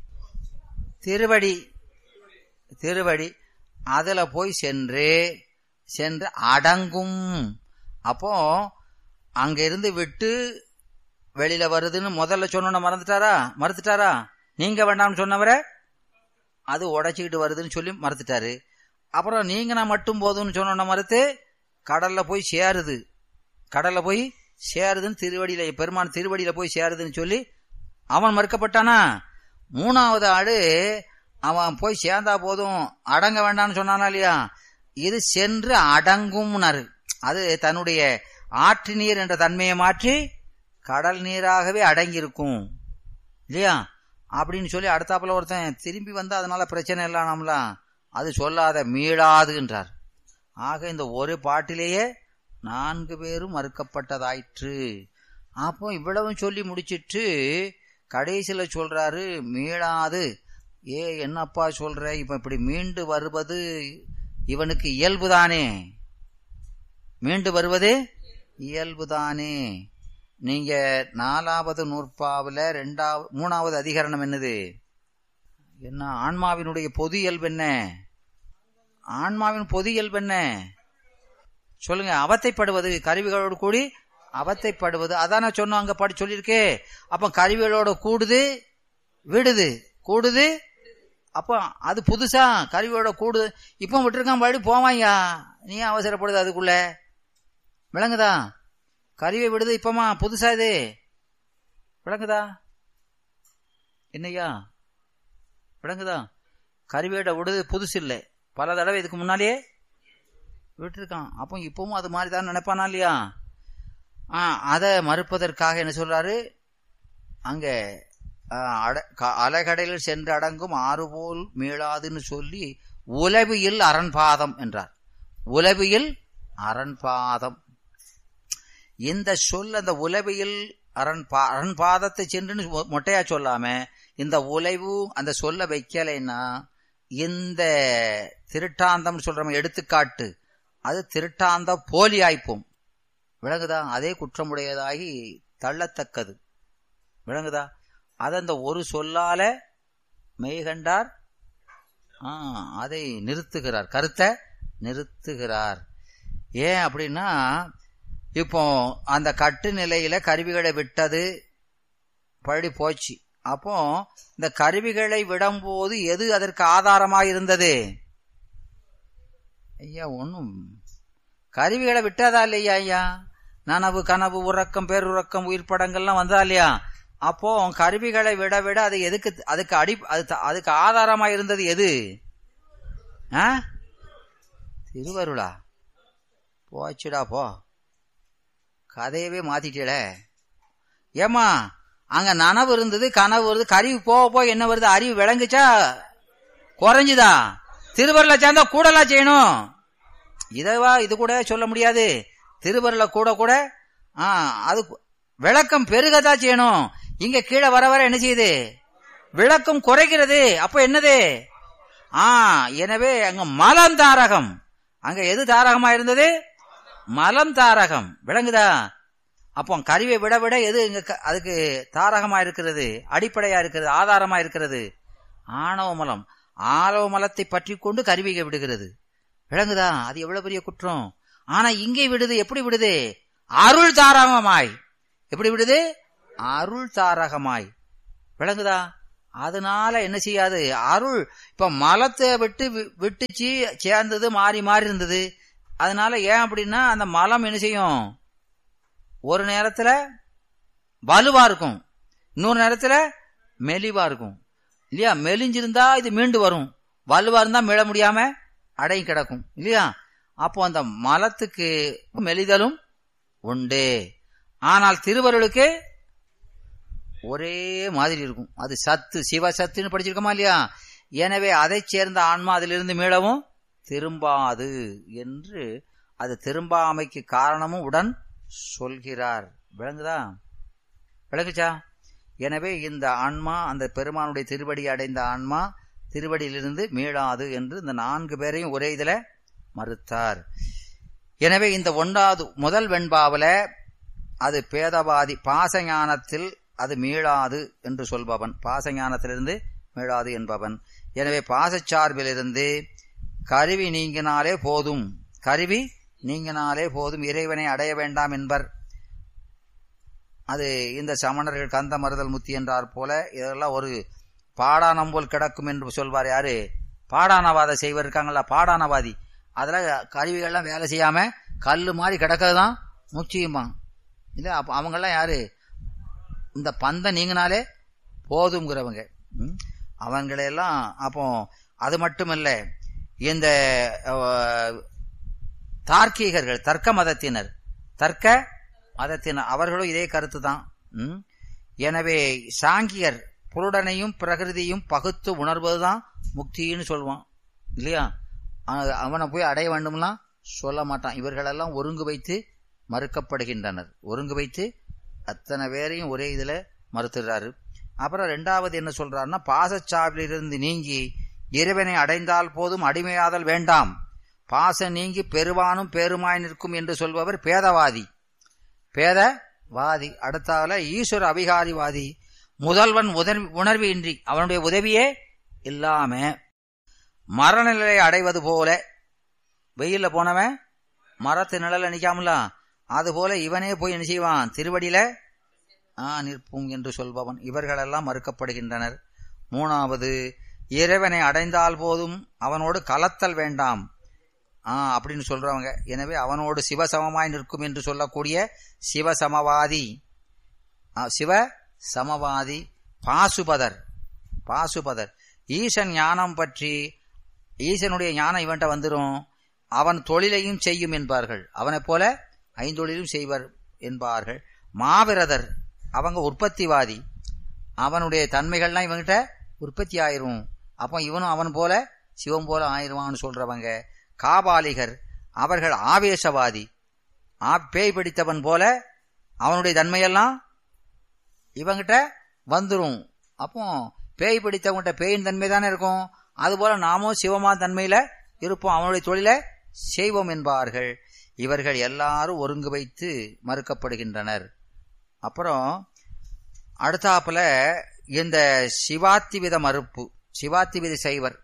திருவடி, திருவடி, அதுல போய் சென்று சென்று அடங்கும். அப்போ அங்க இருந்து விட்டு வெளியில வருதுன்னு முதல்ல சொன்ன மறுத்துட்டாரா? நீங்க வேண்டாம்னு சொன்னவரை அது உடைச்சிக்கிட்டு வருதுன்னு சொல்லி மறுத்துட்டாரு. அப்புறம் நீங்க நான் மட்டும் போதும்னு சொன்ன மறுத்து கடல்ல போய் சேருது, கடல்ல போய் சேருதுன்னு திருவடியில, பெருமான் திருவடியில போய் சேருதுன்னு சொல்லி அவன் மறுக்கப்பட்டானா. மூணாவது ஆடு அவன் போய் சேர்ந்தா போதும் அடங்க வேண்டாம்னு சொன்னானா இல்லையா? இது சென்று அடங்கும்னாரு. அது தன்னுடைய ஆற்று நீர் என்ற தன்மையை மாற்றி கடல் நீராகவே அடங்கியிருக்கும் இல்லையா அப்படின்னு சொல்லி அடுத்தாப்புல ஒருத்தன் திரும்பி வந்தா அதனால பிரச்சனை இல்லை நம்மளாம், அது சொல்லாத மீளாதுன்றார். ஆக இந்த ஒரு பாட்டிலேயே 4 பேரும் மறுக்கப்பட்டதாயிற்று. அப்போ இவ்வளவும் சொல்லி முடிச்சிட்டு கடைசியில சொல்றாரு மீளாது. என்னப்பா சொல்ற, இப்ப இப்படி மீண்டு வருவது இவனுக்கு இயல்புதானே, மீண்டு வருவது இயல்புதானே. நீங்க 4வது நூற்பாவுல 3வது அதிகரணம் என்னது? என்ன? ஆன்மாவினுடைய பொது இயல்பு என்ன? ஆன்மாவின் பொது இயல்பு என்ன சொல்லுங்க? அவத்தைப்படுவது, கருவிகளோடு கூடி அவத்தைப்படுவது. அதான சொன்னோம், அங்க பாடி சொல்லியிருக்கே. அப்ப கருவிகளோட கூடுது விடுது, கூடுது. அப்போ அது புதுசா கருவியோட கூடுது. இப்ப விட்டுருக்கான் பாடி போவாயா, நீ அவசரப்படுது அதுக்குள்ள, விளங்குதா? கருவியை விடுது இப்பமா புதுசா, இது விளங்குதா? என்னையா விளங்குதா? கருவியோட விடுது புதுசு இல்லை, பல தடவை இதுக்கு முன்னாலேயே விட்டுருக்கான். அப்போ இப்பவும் அது மாதிரி தான் நினைப்பானா இல்லையா? அதை மறுப்பதற்காக என்ன சொல்றாரு அங்க, அலைகடலில் சென்று அடங்கும் ஆறுபோல் மீளாதுன்னு சொல்லி உலவியில் அரண்பாதம் என்றார். உலவியில் அரண்பாதம் இந்த சொல், அந்த உலவியில் அரண்பாதத்தை சென்று மொட்டையா சொல்லாம இந்த உலைவு அந்த சொல்ல வைக்கலைன்னா இந்த திருட்டாந்தம் சொல்ற எடுத்துக்காட்டு அது திருட்டாந்த போலி ஆய்ப்போம், விளங்குதா? அதே குற்றமுடையதாகி தள்ளத்தக்கது, விளங்குதா? அது அந்த ஒரு சொல்லால மெய்கண்டார் அதை நிறுத்துகிறார், கருத்தை நிறுத்துகிறார். ஏன் அப்படின்னா, இப்போ அந்த கட்டு நிலையில கருவிகளை விட்டது பழி போச்சு. அப்போ இந்த கருவிகளை விடும்போது எது அதற்கு ஆதாரமாக இருந்தது? ஐயா ஒன்னும் கருவிகளை விட்டதா இல்லையா ஐயா? நனவு கனவு உறக்கம் பேருறக்கம் உயிர் படங்கள்லாம் வந்தா இல்லையா? அப்போ கருவிகளை விட விட அது எதுக்கு, அதுக்கு ஆதாரமா இருந்தது எது? திருவருளா? போச்சுடா போ, கதையவே மாத்திட்டே. ஏமா அங்க நனவு இருந்தது கனவு வருது, கருவி போக போய் என்ன வருது? அறிவு விளங்குச்சா குறைஞ்சுதா? திருவருளை சேர்ந்தா கூடலாம் செய்யணும். இது கூட சொல்ல முடியாது. திருவருளை கூட கூட அது விளக்கம் பெருகதான் செய்யணும். இங்க கீழே வர வர என்ன செய்யுது? விளக்கம் குறைக்கிறது. அப்ப என்னது? எனவே அங்க மலம் தாரகம், அங்க எது தாரகமா இருந்தது? மலம் தாரகம், விளங்குதா? அப்போ கருவியை விட விட எது அதுக்கு தாரகமா இருக்கிறது, அடிப்படையா இருக்கிறது, ஆதாரமா இருக்கிறது? ஆணவ மலம். ஆணவ மலத்தை பற்றி கொண்டு கருவியை விடுகிறது, விளங்குதா? அது எவ்வளவு பெரிய குற்றம். ஆனா இங்கே விடுது. எப்படி விடுது? அருள் தாரகமாய். எப்படி விடுது? அருள் தாரகமாய், விளங்குதா? அதனால என்ன செய்யாது? அருள் இப்ப மலத்தை விட்டுச்சு, சேர்ந்தது, மாறி மாறி இருந்தது. அதனால ஏன் அப்படின்னா அந்த மலம் என்ன செய்யும்? ஒரு நேரத்துல வலுவா இருக்கும், இன்னொரு நேரத்துல மெலிவா இருக்கும் இல்லையா? மெலிஞ்சிருந்தா இது மீண்டு வரும், வலுவா இருந்தா மீள முடியாம அடங்கி கிடக்கும் இல்லையா? அப்போ அந்த மலத்துக்கு மெலிதலும் உண்டு. ஆனால் திருவருளுக்கு ஒரே மாதிரி இருக்கும். அது சத்து, சிவ சத்துன்னு படிச்சிருக்கோமா இல்லையா? எனவே அதை சேர்ந்த ஆன்மா அதிலிருந்து மீளவும் திரும்பாது என்று அது திரும்பாமைக்கு காரணமும் உடன் சொல்கிறார். விளங்குதா? விளங்குச்சா? எனவே இந்த ஆன்மா அந்த பெருமானுடைய திருவடி அடைந்த ஆன்மா திருவடியிலிருந்து மீளாது என்று இந்த 4 பேரையும் ஒரே இதில் மறுத்தார். எனவே இந்த முதல் வெண்பாவில அது பேதவாதி, பாசஞானத்தில் அது மீளாது என்று சொல்பவன், பாசஞானத்திலிருந்து மீளாது என்பவன். எனவே பாசச்சார்பிலிருந்து கருவி நீங்கினாலே போதும், கருவி நீங்கினாலே போதும், இறைவனை அடைய வேண்டாம் என்பர். அது இந்த சமணர்கள் கந்த மறுதல் முத்தி என்றார் போல இதெல்லாம் ஒரு பாடானம் போல் கிடக்கும் என்று சொல்வார். யாரு? பாடானவாத செய்வர் இருக்காங்களா, பாடானவாதி. அதில் கருவிகள்லாம் வேலை செய்யாம கல்லு மாதிரி கிடக்கிறது தான் முக்கியமா இல்லை. அப்போ அவங்கெல்லாம் யாரு? இந்த பந்தம் நீங்கினாலே போதுங்கிறவங்க. அவங்களையெல்லாம் அப்போ அது மட்டுமல்ல, இந்த தார்க்கீகர்கள், தர்க்க மதத்தினர் அவர்களும் இதே கருத்து தான். எனவே சாங்கியர் புருடனையும் பிரகிருதியும் பகுத்து உணர்வதுதான் முக்தின்னு சொல்லுவான் இல்லையா? அவனை போய் அடைய வேண்டும்லாம் சொல்ல மாட்டான். இவர்களெல்லாம் ஒருங்கு வைத்து மறுக்கப்படுகின்றனர். ஒருங்கு வைத்து அத்தனை பேரையும் ஒரே இதுல மறுத்துறாரு. அப்புறம் 2வது என்ன சொல்றாருன்னா, பாசச்சாவிலிருந்து நீங்கி இறைவனை அடைந்தால் போதும், அடிமையாதல் வேண்டாம், பாச நீங்கி பெருவானும் பேருமாய் நிற்கும் என்று சொல்பவர் பேதவாதி. அடுத்தால ஈஸ்வர அபிகாரிவாதி. முதல்வன் உணர்வு இன்றி அவனுடைய உதவியே இல்லாம மரநிலை அடைவது போல, வெயில்ல போனவன் மரத்து நிழல நிக்காமல அது போல இவனே போய் என்ன செய்வான்? திருவடியில நிற்பும் என்று சொல்பவன். இவர்களெல்லாம் மறுக்கப்படுகின்றனர். 3வது, இறைவனை அடைந்தால் போதும், அவனோடு கலத்தல் வேண்டாம் அப்படின்னு சொல்றவங்க. எனவே அவனோடு சிவசமமாய் நிற்கும் என்று சொல்லக்கூடிய சிவசமவாதி. பாசுபதர் ஈசன் ஞானம் பற்றி, ஈசனுடைய ஞானம் இவன்ட்ட வந்துடும், அவன் தொழிலையும் செய்யும் என்பார்கள். அவனை போல 5 தொழிலும் செய்வர் என்பார்கள். மாவிரதர் அவங்க உற்பத்திவாதி, அவனுடைய தன்மைகள்லாம் இவங்கிட்ட உற்பத்தி ஆயிரும், அப்போ இவனும் அவன் போல சிவம் போல ஆயிருவான்னு சொல்றவங்க. காபாலிகர் அவர்கள் ஆவேசவாதி, பேய் பிடித்தவன் போல அவனுடைய தன்மையெல்லாம் இவங்கிட்ட வந்துரும். அப்போ பேய் பிடித்தவங்கிட்ட பேயின் தன்மை தானே இருக்கும், அதுபோல நாமும் சிவமா தன்மையில இருப்போம், அவனுடைய தொழிலை செய்வோம் என்பார்கள். இவர்கள் எல்லாரும் ஒருங்கு வைத்து மறுக்கப்படுகின்றனர். அப்புறம் அடுத்தாப்புல இந்த சிவாத்திவித மறுப்பு, சிவாத்திவித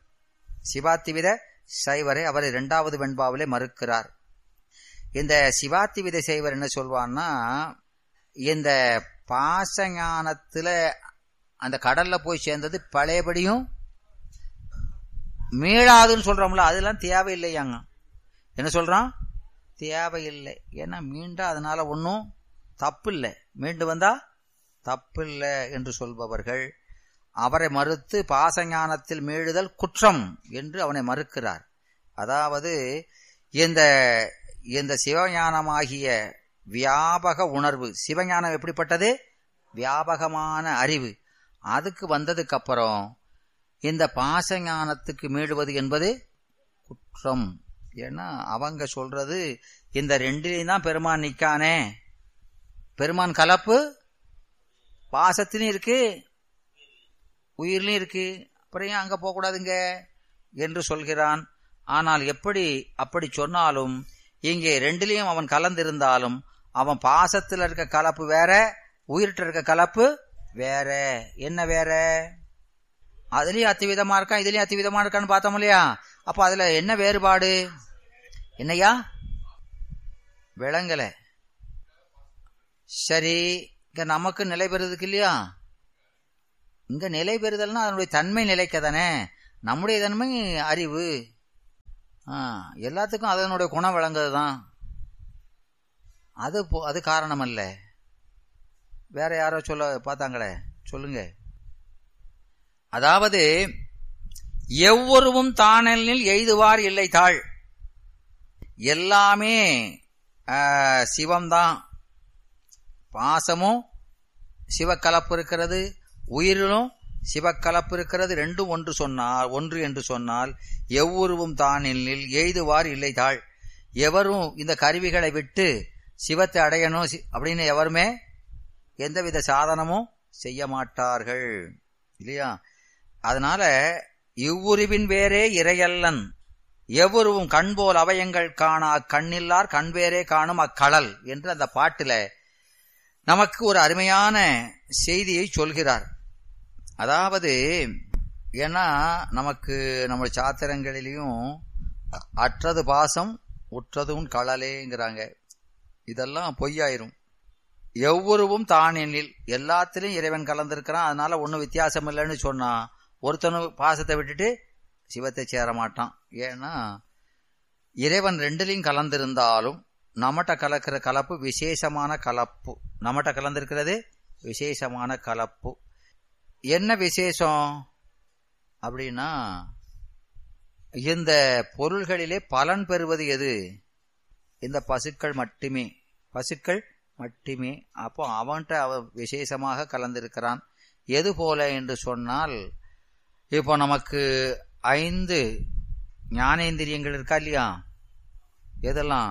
சைவரை அவர் 2வது வெண்பாவிலே மறுக்கிறார். இந்த சிவாத்திவித சைவர் என்ன சொல்வான்னா, இந்த பாசஞானத்துல அந்த கடல்ல போய் சேர்ந்தது பழையபடியும் மீளாதுன்னு சொல்றோம்ல, அதெல்லாம் தேவையில்லையாங்க. என்ன சொல்றான்? தேவையில்லை. ஏன்னா மீண்டா அதனால ஒன்றும் தப்பு இல்லை, மீண்டு வந்தா தப்பு இல்லை என்று சொல்பவர்கள் அவரை மறுத்து பாசஞானத்தில் மீளுதல் குற்றம் என்று அவனை மறுக்கிறார். அதாவது இந்த சிவஞானமாகிய வியாபக உணர்வு, சிவஞானம் எப்படிப்பட்டது? வியாபகமான அறிவு. அதுக்கு வந்ததுக்கு அப்புறம் இந்த பாசஞானத்துக்கு மீளுவது என்பது குற்றம். ஏன்னா அவங்க சொல்றது இந்த 2லையும் தான் பெருமான் நிக்கானே, பெருமான் கலப்பு பாசத்திலும் இருக்கு உயிர்லையும் இருக்கு, அப்புறம் ஏன் அங்க போக கூடாதுங்க என்று சொல்கிறான். ஆனால் அப்படி சொன்னாலும் இங்கே 2லையும் அவன் கலந்திருந்தாலும் அவன் பாசத்தில் இருக்க கலப்பு வேற, உயிர்கிட்ட இருக்க கலப்பு வேற. என்ன வேற? அதுலயும் அத்திவிதமா இருக்கான், இதுலயும் அத்திவிதமா இருக்கான்னு பார்த்தோம் இல்லையா? அப்ப அதுல என்ன வேறுபாடு? என்னையா விளங்கல? சரி, இங்க நமக்கு நிலை பெறுறதுக்கு இல்லையா? இங்க நிலை பெறுதல்னா அதனுடைய தன்மை நிலைக்க தானே. நம்முடைய தன்மை அறிவு, எல்லாத்துக்கும் அதனுடைய குணம் விளங்குறது தான். அது காரணம் அல்ல. வேற யாரோ சொல்ல பார்த்தாங்களே, சொல்லுங்க. அதாவது எவ்வொருவும் தானெனில் எய்துவார் இல்லை தாழ், எல்லாமே சிவம்தான். பாசமும் சிவக்கலப்பு இருக்கிறது, உயிரிலும் சிவக்கலப்பு இருக்கிறது, ரெண்டும் ஒன்று என்று சொன்னால் எவ்வுருவும் தான் எண்ணில் எய்துவார் இல்லை தாள். எவரும் இந்த கருவிகளை விட்டு சிவத்தை அடையணும் அப்படின்னு எவருமே எந்தவித சாதனமும் செய்ய மாட்டார்கள் இல்லையா? அதனால இவ்வுருவின் வேறே இறையல்லன் எவ்வுருவும் கண்போல் அவயங்கள் காணா கண்ணில்லார் கண்வேரே காணும் அக்களல் என்று அந்த பாட்டுல நமக்கு ஒரு அருமையான செய்தியை சொல்கிறார். அதாவது ஏன்னா நமக்கு நம்ம சாத்திரங்களிலையும் அற்றது பாசம் உற்றதும் களலேங்கிறாங்க. இதெல்லாம் பொய்யாயிரும். எவ்வுருவும் தான் எண்ணில் எல்லாத்திலும் இறைவன் கலந்திருக்கிறான். அதனால ஒன்னும் வித்தியாசம் இல்லைன்னு சொன்னா ஒருத்தனும் பாசத்தை விட்டுட்டு சிவத்தை சேர மாட்டான். ஏன்னா இறைவன் ரெண்டுலையும் கலந்திருந்தாலும் நம்மகிட்ட கலக்கிற கலப்பு விசேஷமான கலப்பு. நம்மகிட்ட கலந்திருக்கிறது விசேஷமான கலப்பு. என்ன விசேஷம் அப்படின்னா இந்த பொருள்களிலே பலன் பெறுவது எது? இந்த பசுக்கள் மட்டுமே. அப்போ அவன்கிட்ட அவன் விசேஷமாக கலந்திருக்கிறான். எது போல என்று சொன்னால் இப்போ நமக்கு 5 ஞானேந்திரியங்கள் இருக்கா இல்லையா? எதெல்லாம்?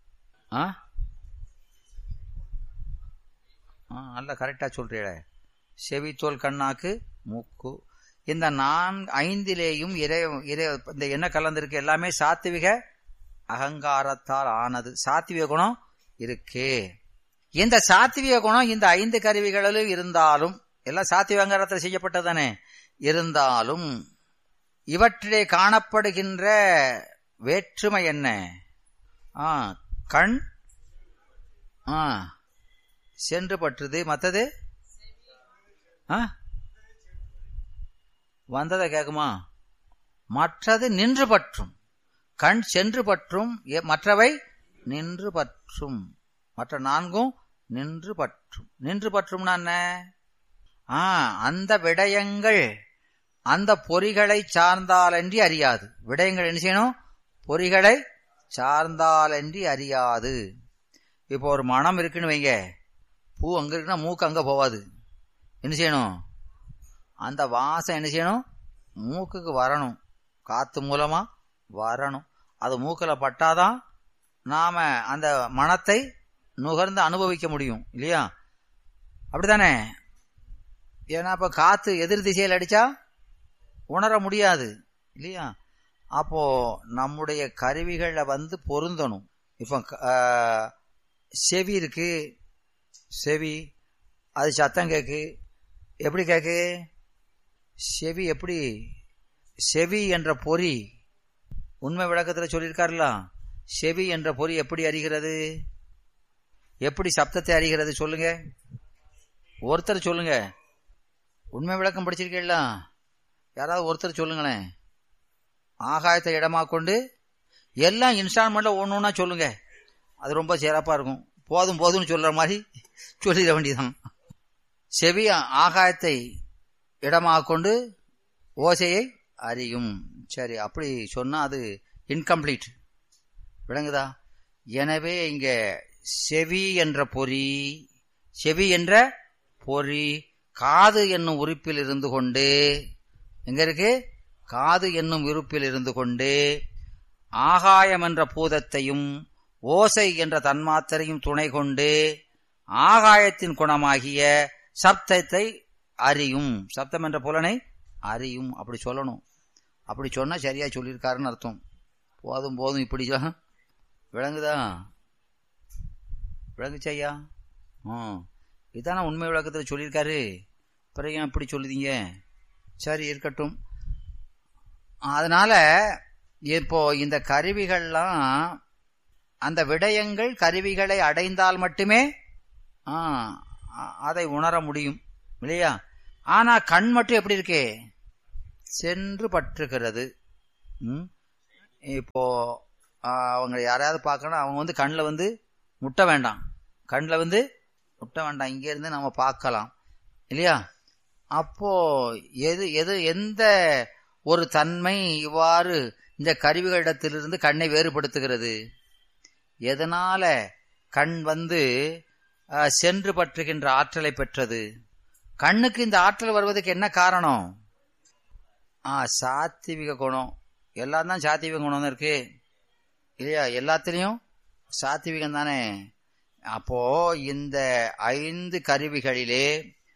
நல்ல கரெக்டா சொல்றீட. செவி, தோல், கண்ணாக்கு, மூக்கு. இந்த 5லேயும் இந்த என்ன கலந்திருக்கு? எல்லாமே சாத்விக அகங்காரத்தால் ஆனது. சாத்விக குணம் இருக்கு. இந்த சாத்விக குணம் இந்த 5 கருவிகளிலும் இருந்தாலும், எல்லாம் சாத்விக அகங்காரத்தில் செய்யப்பட்டதானே, இருந்தாலும் இவற்றிலே காணப்படுகின்ற வேற்றுமை என்ன? கண் சென்று பற்றுது. மற்றது வந்ததை கேக்குமா? மற்றது நின்று பற்றும். கண் சென்று பற்றும், மற்றவை நின்று பற்றும். மற்ற 4ம் நின்று பற்றும். நின்று பற்றும்னா என்ன? அந்த விடயங்கள் அந்த பொறிகளை சார்ந்தாலன்றி அறியாது. விடயங்கள் என்ன செய்யணும்? பொறிகளை சார்ந்தாலன்றி அறியாது. இப்போ ஒரு மனம் இருக்குன்னு வைங்க, பூ அங்க இருக்குன்னா மூக்கு அங்க போவாது. என்ன செய்யணும்? அந்த வாசம் என்ன செய்யணும்? மூக்குக்கு வரணும், காத்து மூலமா வரணும். அது மூக்கில் பட்டாதான் நாம அந்த மனத்தை நுகர்ந்து அனுபவிக்க முடியும் இல்லையா? அப்படித்தானே? ஏன்னா இப்ப காத்து எதிர் திசையில் அடிச்சா உணர முடியாது இல்லையா? அப்போ நம்முடைய கருவிகளை பொருந்தணும். இப்ப செவி இருக்கு, செவி அது சத்தம் கேக்கு. எப்படி கேக்கு? செவி எப்படி? செவி என்ற பொறி உண்மை விளக்கத்தில் சொல்லியிருக்காருல. செவி என்ற பொறி எப்படி அறிகிறது? எப்படி சப்தத்தை அறிகிறது? சொல்லுங்க, ஒருத்தர் சொல்லுங்க. உண்மை விளக்கம் படிச்சிருக்கீங்களா? யாராவது ஒருத்தர் சொல்லுங்களேன். ஆகாயத்தை இடமா கொண்டு எல்லாம் இன்ஸ்டால்மெண்ட்ல ஒன்னொன்னா சொல்லுங்க. அது ரொம்ப சிறப்பா இருக்கும். போதும் போதும்னு சொல்ற மாதிரி சொல்லிட வேண்டியதான். செவி ஆகாயத்தை இடமாக கொண்டு ஓசையை அறியும். சரி, அப்படி சொன்னா அது இன்கம்ப்ளீட். விளங்குதா? எனவே இங்க செவி என்ற பொறி காது என்னும் உறுப்பில் இருந்து கொண்டு, எங்க இருக்கு? காது என்னும் உறுப்பில் இருந்து கொண்டு ஆகாயம் என்ற பூதத்தையும் ஓசை என்ற தன்மாத்திரையும் துணை கொண்டு ஆகாயத்தின் குணமாகிய சப்தத்தை அறியும். சப்தம் என்ற புலனை அறியும். அப்படி சொல்லணும். அப்படி சொன்னா சரியா சொல்லியிருக்காருன்னு அர்த்தம். போதும் போதும் இப்படி விளங்குதா? விளங்குச்சையா? இதான உண்மை விளக்கத்தில் சொல்லியிருக்காரு. பிறகு ஏன் இப்படி சொல்லுதீங்க? சரி, இருக்கட்டும். அதனால இப்போ இந்த கருவிகள்லாம் அந்த விடயங்கள் கருவிகளை அடைந்தால் மட்டுமே அதை உணர முடியும் இல்லையா? ஆனா கண் மட்டும் எப்படி இருக்கே? சென்று பற்றுகிறது. இப்போ அவங்க யாரையாவது பார்க்கணும், அவங்க கண்ணில் முட்ட வேண்டாம். கண்ணில் முட்ட வேண்டாம், இங்கே இருந்து நம்ம பார்க்கலாம் இல்லையா? அப்போ எந்த ஒரு தன்மை இவ்வாறு இந்த கருவிகளிடத்திலிருந்து கண்ணை வேறுபடுத்துகிறது? எதனால கண் சென்று பற்றுகின்ற ஆற்றலை பெற்றது? கண்ணுக்கு இந்த ஆற்றல் வருவதற்கு என்ன காரணம்? சாத்விக குணம். எல்லாம் தான் சாத்விக குணம் தான் இருக்கு இல்லையா? எல்லாத்திலையும் சாத்விகம் தானே. அப்போ இந்த 5 கருவிகளிலே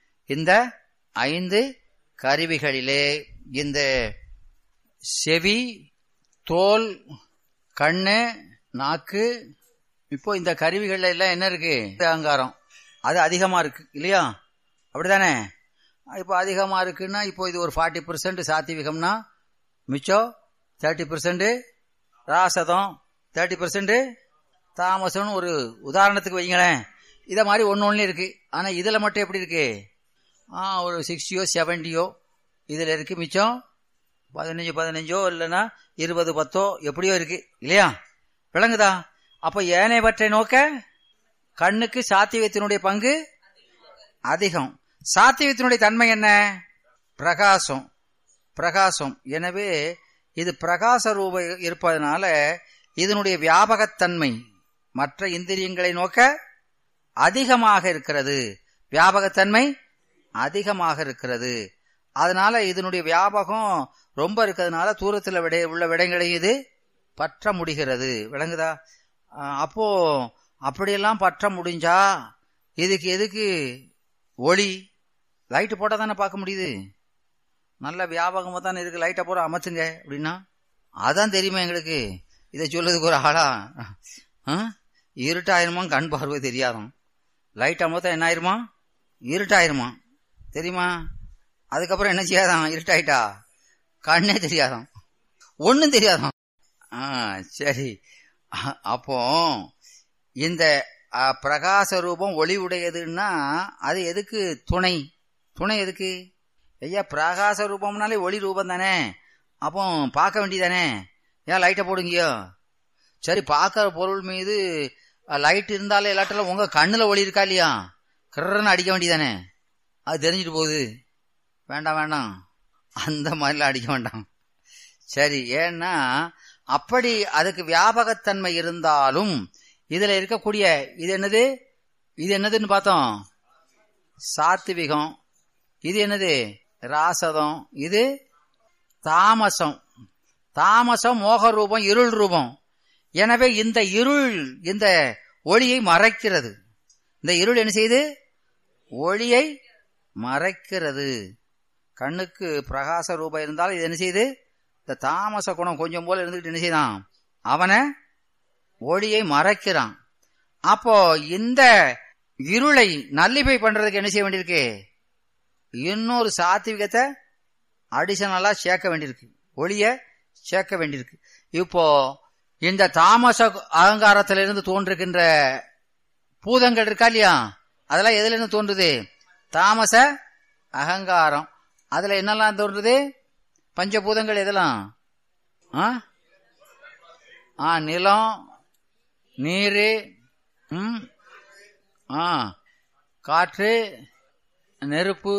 இந்த செவி, தோல், கண்ணு, நாக்கு, இப்போ இந்த கருவிகள்ல எல்லாம் என்ன இருக்கு? அகங்காரம். அது அதிகமா இருக்கு இல்லையா? அப்படித்தானே? இப்போ அதிகமா இருக்குன்னா இப்போ இது ஒரு 40% சாத்விகம்னா மிச்சம் 30% ராசதம், 30% தாமசம்னு ஒரு உதாரணத்துக்கு வைங்களேன். இத மாதிரி ஒன்னு இருக்கு. ஆனா இதுல மட்டும் எப்படி இருக்கு? ஒரு 60 70 இதுல இருக்கு. மிச்சம் 15 இல்லைன்னா 20 10 எப்படியோ இருக்கு இல்லையா? விளங்குதா? அப்ப ஏனையவற்றை நோக்க கண்ணுக்கு சாத்விகத்தினுடைய பங்கு அதிகம். சாத்விகத்தினுடைய தன்மை என்ன? பிரகாசம். எனவே இது பிரகாச ரூப இருப்பதனால இதனுடைய வியாபகத்தன்மை மற்ற இந்திரியங்களை நோக்க அதிகமாக இருக்கிறது. வியாபகத்தன்மை அதிகமாக இருக்கிறது. அதனால இதனுடைய வியாபகம் ரொம்ப இருக்கிறதுனால தூரத்தில் உள்ள விடங்களை இது பற்ற முடிகிறது. விளங்குதா? அப்போ அப்படியெல்லாம் பற்ற முடிஞ்சா இதுக்கு எதுக்கு ஒளி? லைட்டு போட்டா தானே பார்க்க முடியுது. நல்ல வியாபகமா தானே இருக்கு. லைட்டை போட அமர்த்துங்க அப்படின்னா அதான் தெரியுமா எங்களுக்கு? இதை சொல்றதுக்கு ஒரு ஆளா? இருட்டாயிருமா? கண் பார்வை தெரியாதான். லைட் அமர்த்தா என்ன ஆயிருமா? இருட்டாயிருமா தெரியுமா? அதுக்கப்புறம் என்ன செய்யாதான்? இருட்டாயிட்டா கண்ணே தெரியாதான், ஒன்னும் தெரியாதான். சரி. அப்போ இந்த பிரகாச ரூபம் ஒளி உடையதுன்னா அது எதுக்கு துணை எதுக்கு? ஐயா பிரகாச ரூபம்னாலே ஒளி ரூபம் தானே. அப்போ பார்க்க வேண்டியதானே. ஏன் லைட்டை போடுங்கயோ? சரி, பார்க்கற பொருள் மீது லைட் இருந்தாலே எல்லாட்டிலும் உங்க கண்ணுல ஒளி இருக்கா இல்லையா? கர்றன்னு அடிக்க வேண்டியதானே. அது தெரிஞ்சிட்டு போகுது. வேண்டாம் அந்த மாதிரிலாம் அடிக்க வேண்டாம். சரி, ஏன்னா அப்படி அதுக்கு வியாபகத்தன்மை இருந்தாலும் இதுல இருக்கக்கூடிய இது என்னதுன்னு பார்த்தோம்? சாத்விகம். இது என்னது? ராசதம். இது தாமசம். மோக ரூபம், இருள் ரூபம். எனவே இந்த இருள் இந்த ஒளியை மறைக்கிறது. இந்த இருள் என்ன செய்யுது? ஒளியை மறைக்கிறது. கண்ணுக்கு பிரகாச ரூபம் இருந்தாலும் இது என்ன செய்யுது? இந்த தாமச குணம் கொஞ்சம் போல இருந்துகிட்டு என்ன செய்தான்? அவனை ஒளியை மறைக்கிறான். அப்போ இந்த இருளை நல்லிபை பண்றதுக்கு என்ன செய்ய வேண்டியிருக்கு? இன்னொரு சாத்விகத்தை அடிஷனலா சேர்க்க வேண்டியிருக்கு. ஒளிய சேர்க்க வேண்டியிருக்கு. இப்போ இந்த தாமச அகங்காரத்திலிருந்து தோன்றுகின்ற பூதங்கள் இருக்கா இல்லையா? அதெல்லாம் எதுல இருந்து தோன்றுது? தாமச அகங்காரம். அதுல என்னெல்லாம் தோன்றுது? பஞ்சபூதங்கள் எதெல்லாம்? நிலம், நீர், காற்று, நெருப்பு,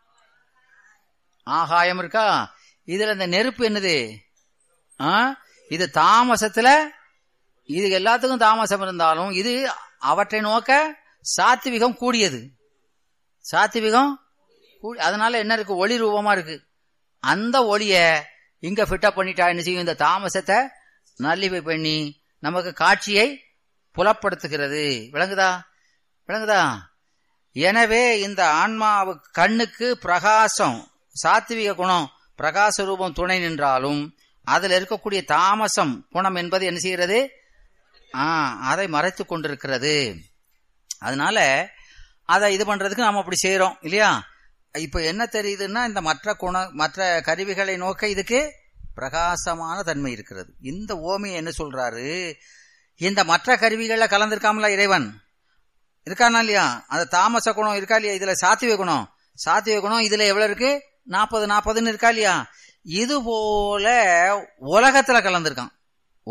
ஆகாயம் இருக்கா? இதுல இந்த நெருப்பு என்னது? இது தாமசத்துல. இது எல்லாத்துக்கும் தாமசம் இருந்தாலும் இது அவற்றை நோக்க சாத்விகம் கூடியது. அதனால என்ன இருக்கு? ஒளி ரூபமா இருக்கு. அந்த ஒளிய இங்க ஃபிட்டப் பண்ணிட்டா என்ன செய்யும்? இந்த தாமசத்தை நல்லிவை பண்ணி நமக்கு காட்சியை புலப்படுத்துகிறது. விளங்குதா? எனவே இந்த ஆன்மாவுக்கு கண்ணுக்கு பிரகாசம் சாத்விக குணம் பிரகாச ரூபம் துணை நின்றாலும் அதுல இருக்கக்கூடிய தாமசம் குணம் என்பது என்ன செய்கிறது? அதை மறைத்து கொண்டிருக்கிறது. அதனால அதை இது பண்றதுக்கு நாம அப்படி செய்யறோம் இல்லையா? இப்ப என்ன தெரியுதுன்னா இந்த மற்ற கருவிகளை நோக்க இதுக்கு பிரகாசமான தன்மை இருக்கிறது. இந்த ஓமையை என்ன சொல்றாரு? இந்த மற்ற கருவிகள்ல கலந்திருக்காமல இறைவன் இருக்கானா இல்லையா? அந்த தாமச குணம் இருக்கா இல்லையா? இதுல சாத்விக குணம் இதுல எவ்வளவு இருக்கு? 40 இருக்கா இல்லையா? இது போல உலகத்துல கலந்திருக்கான்.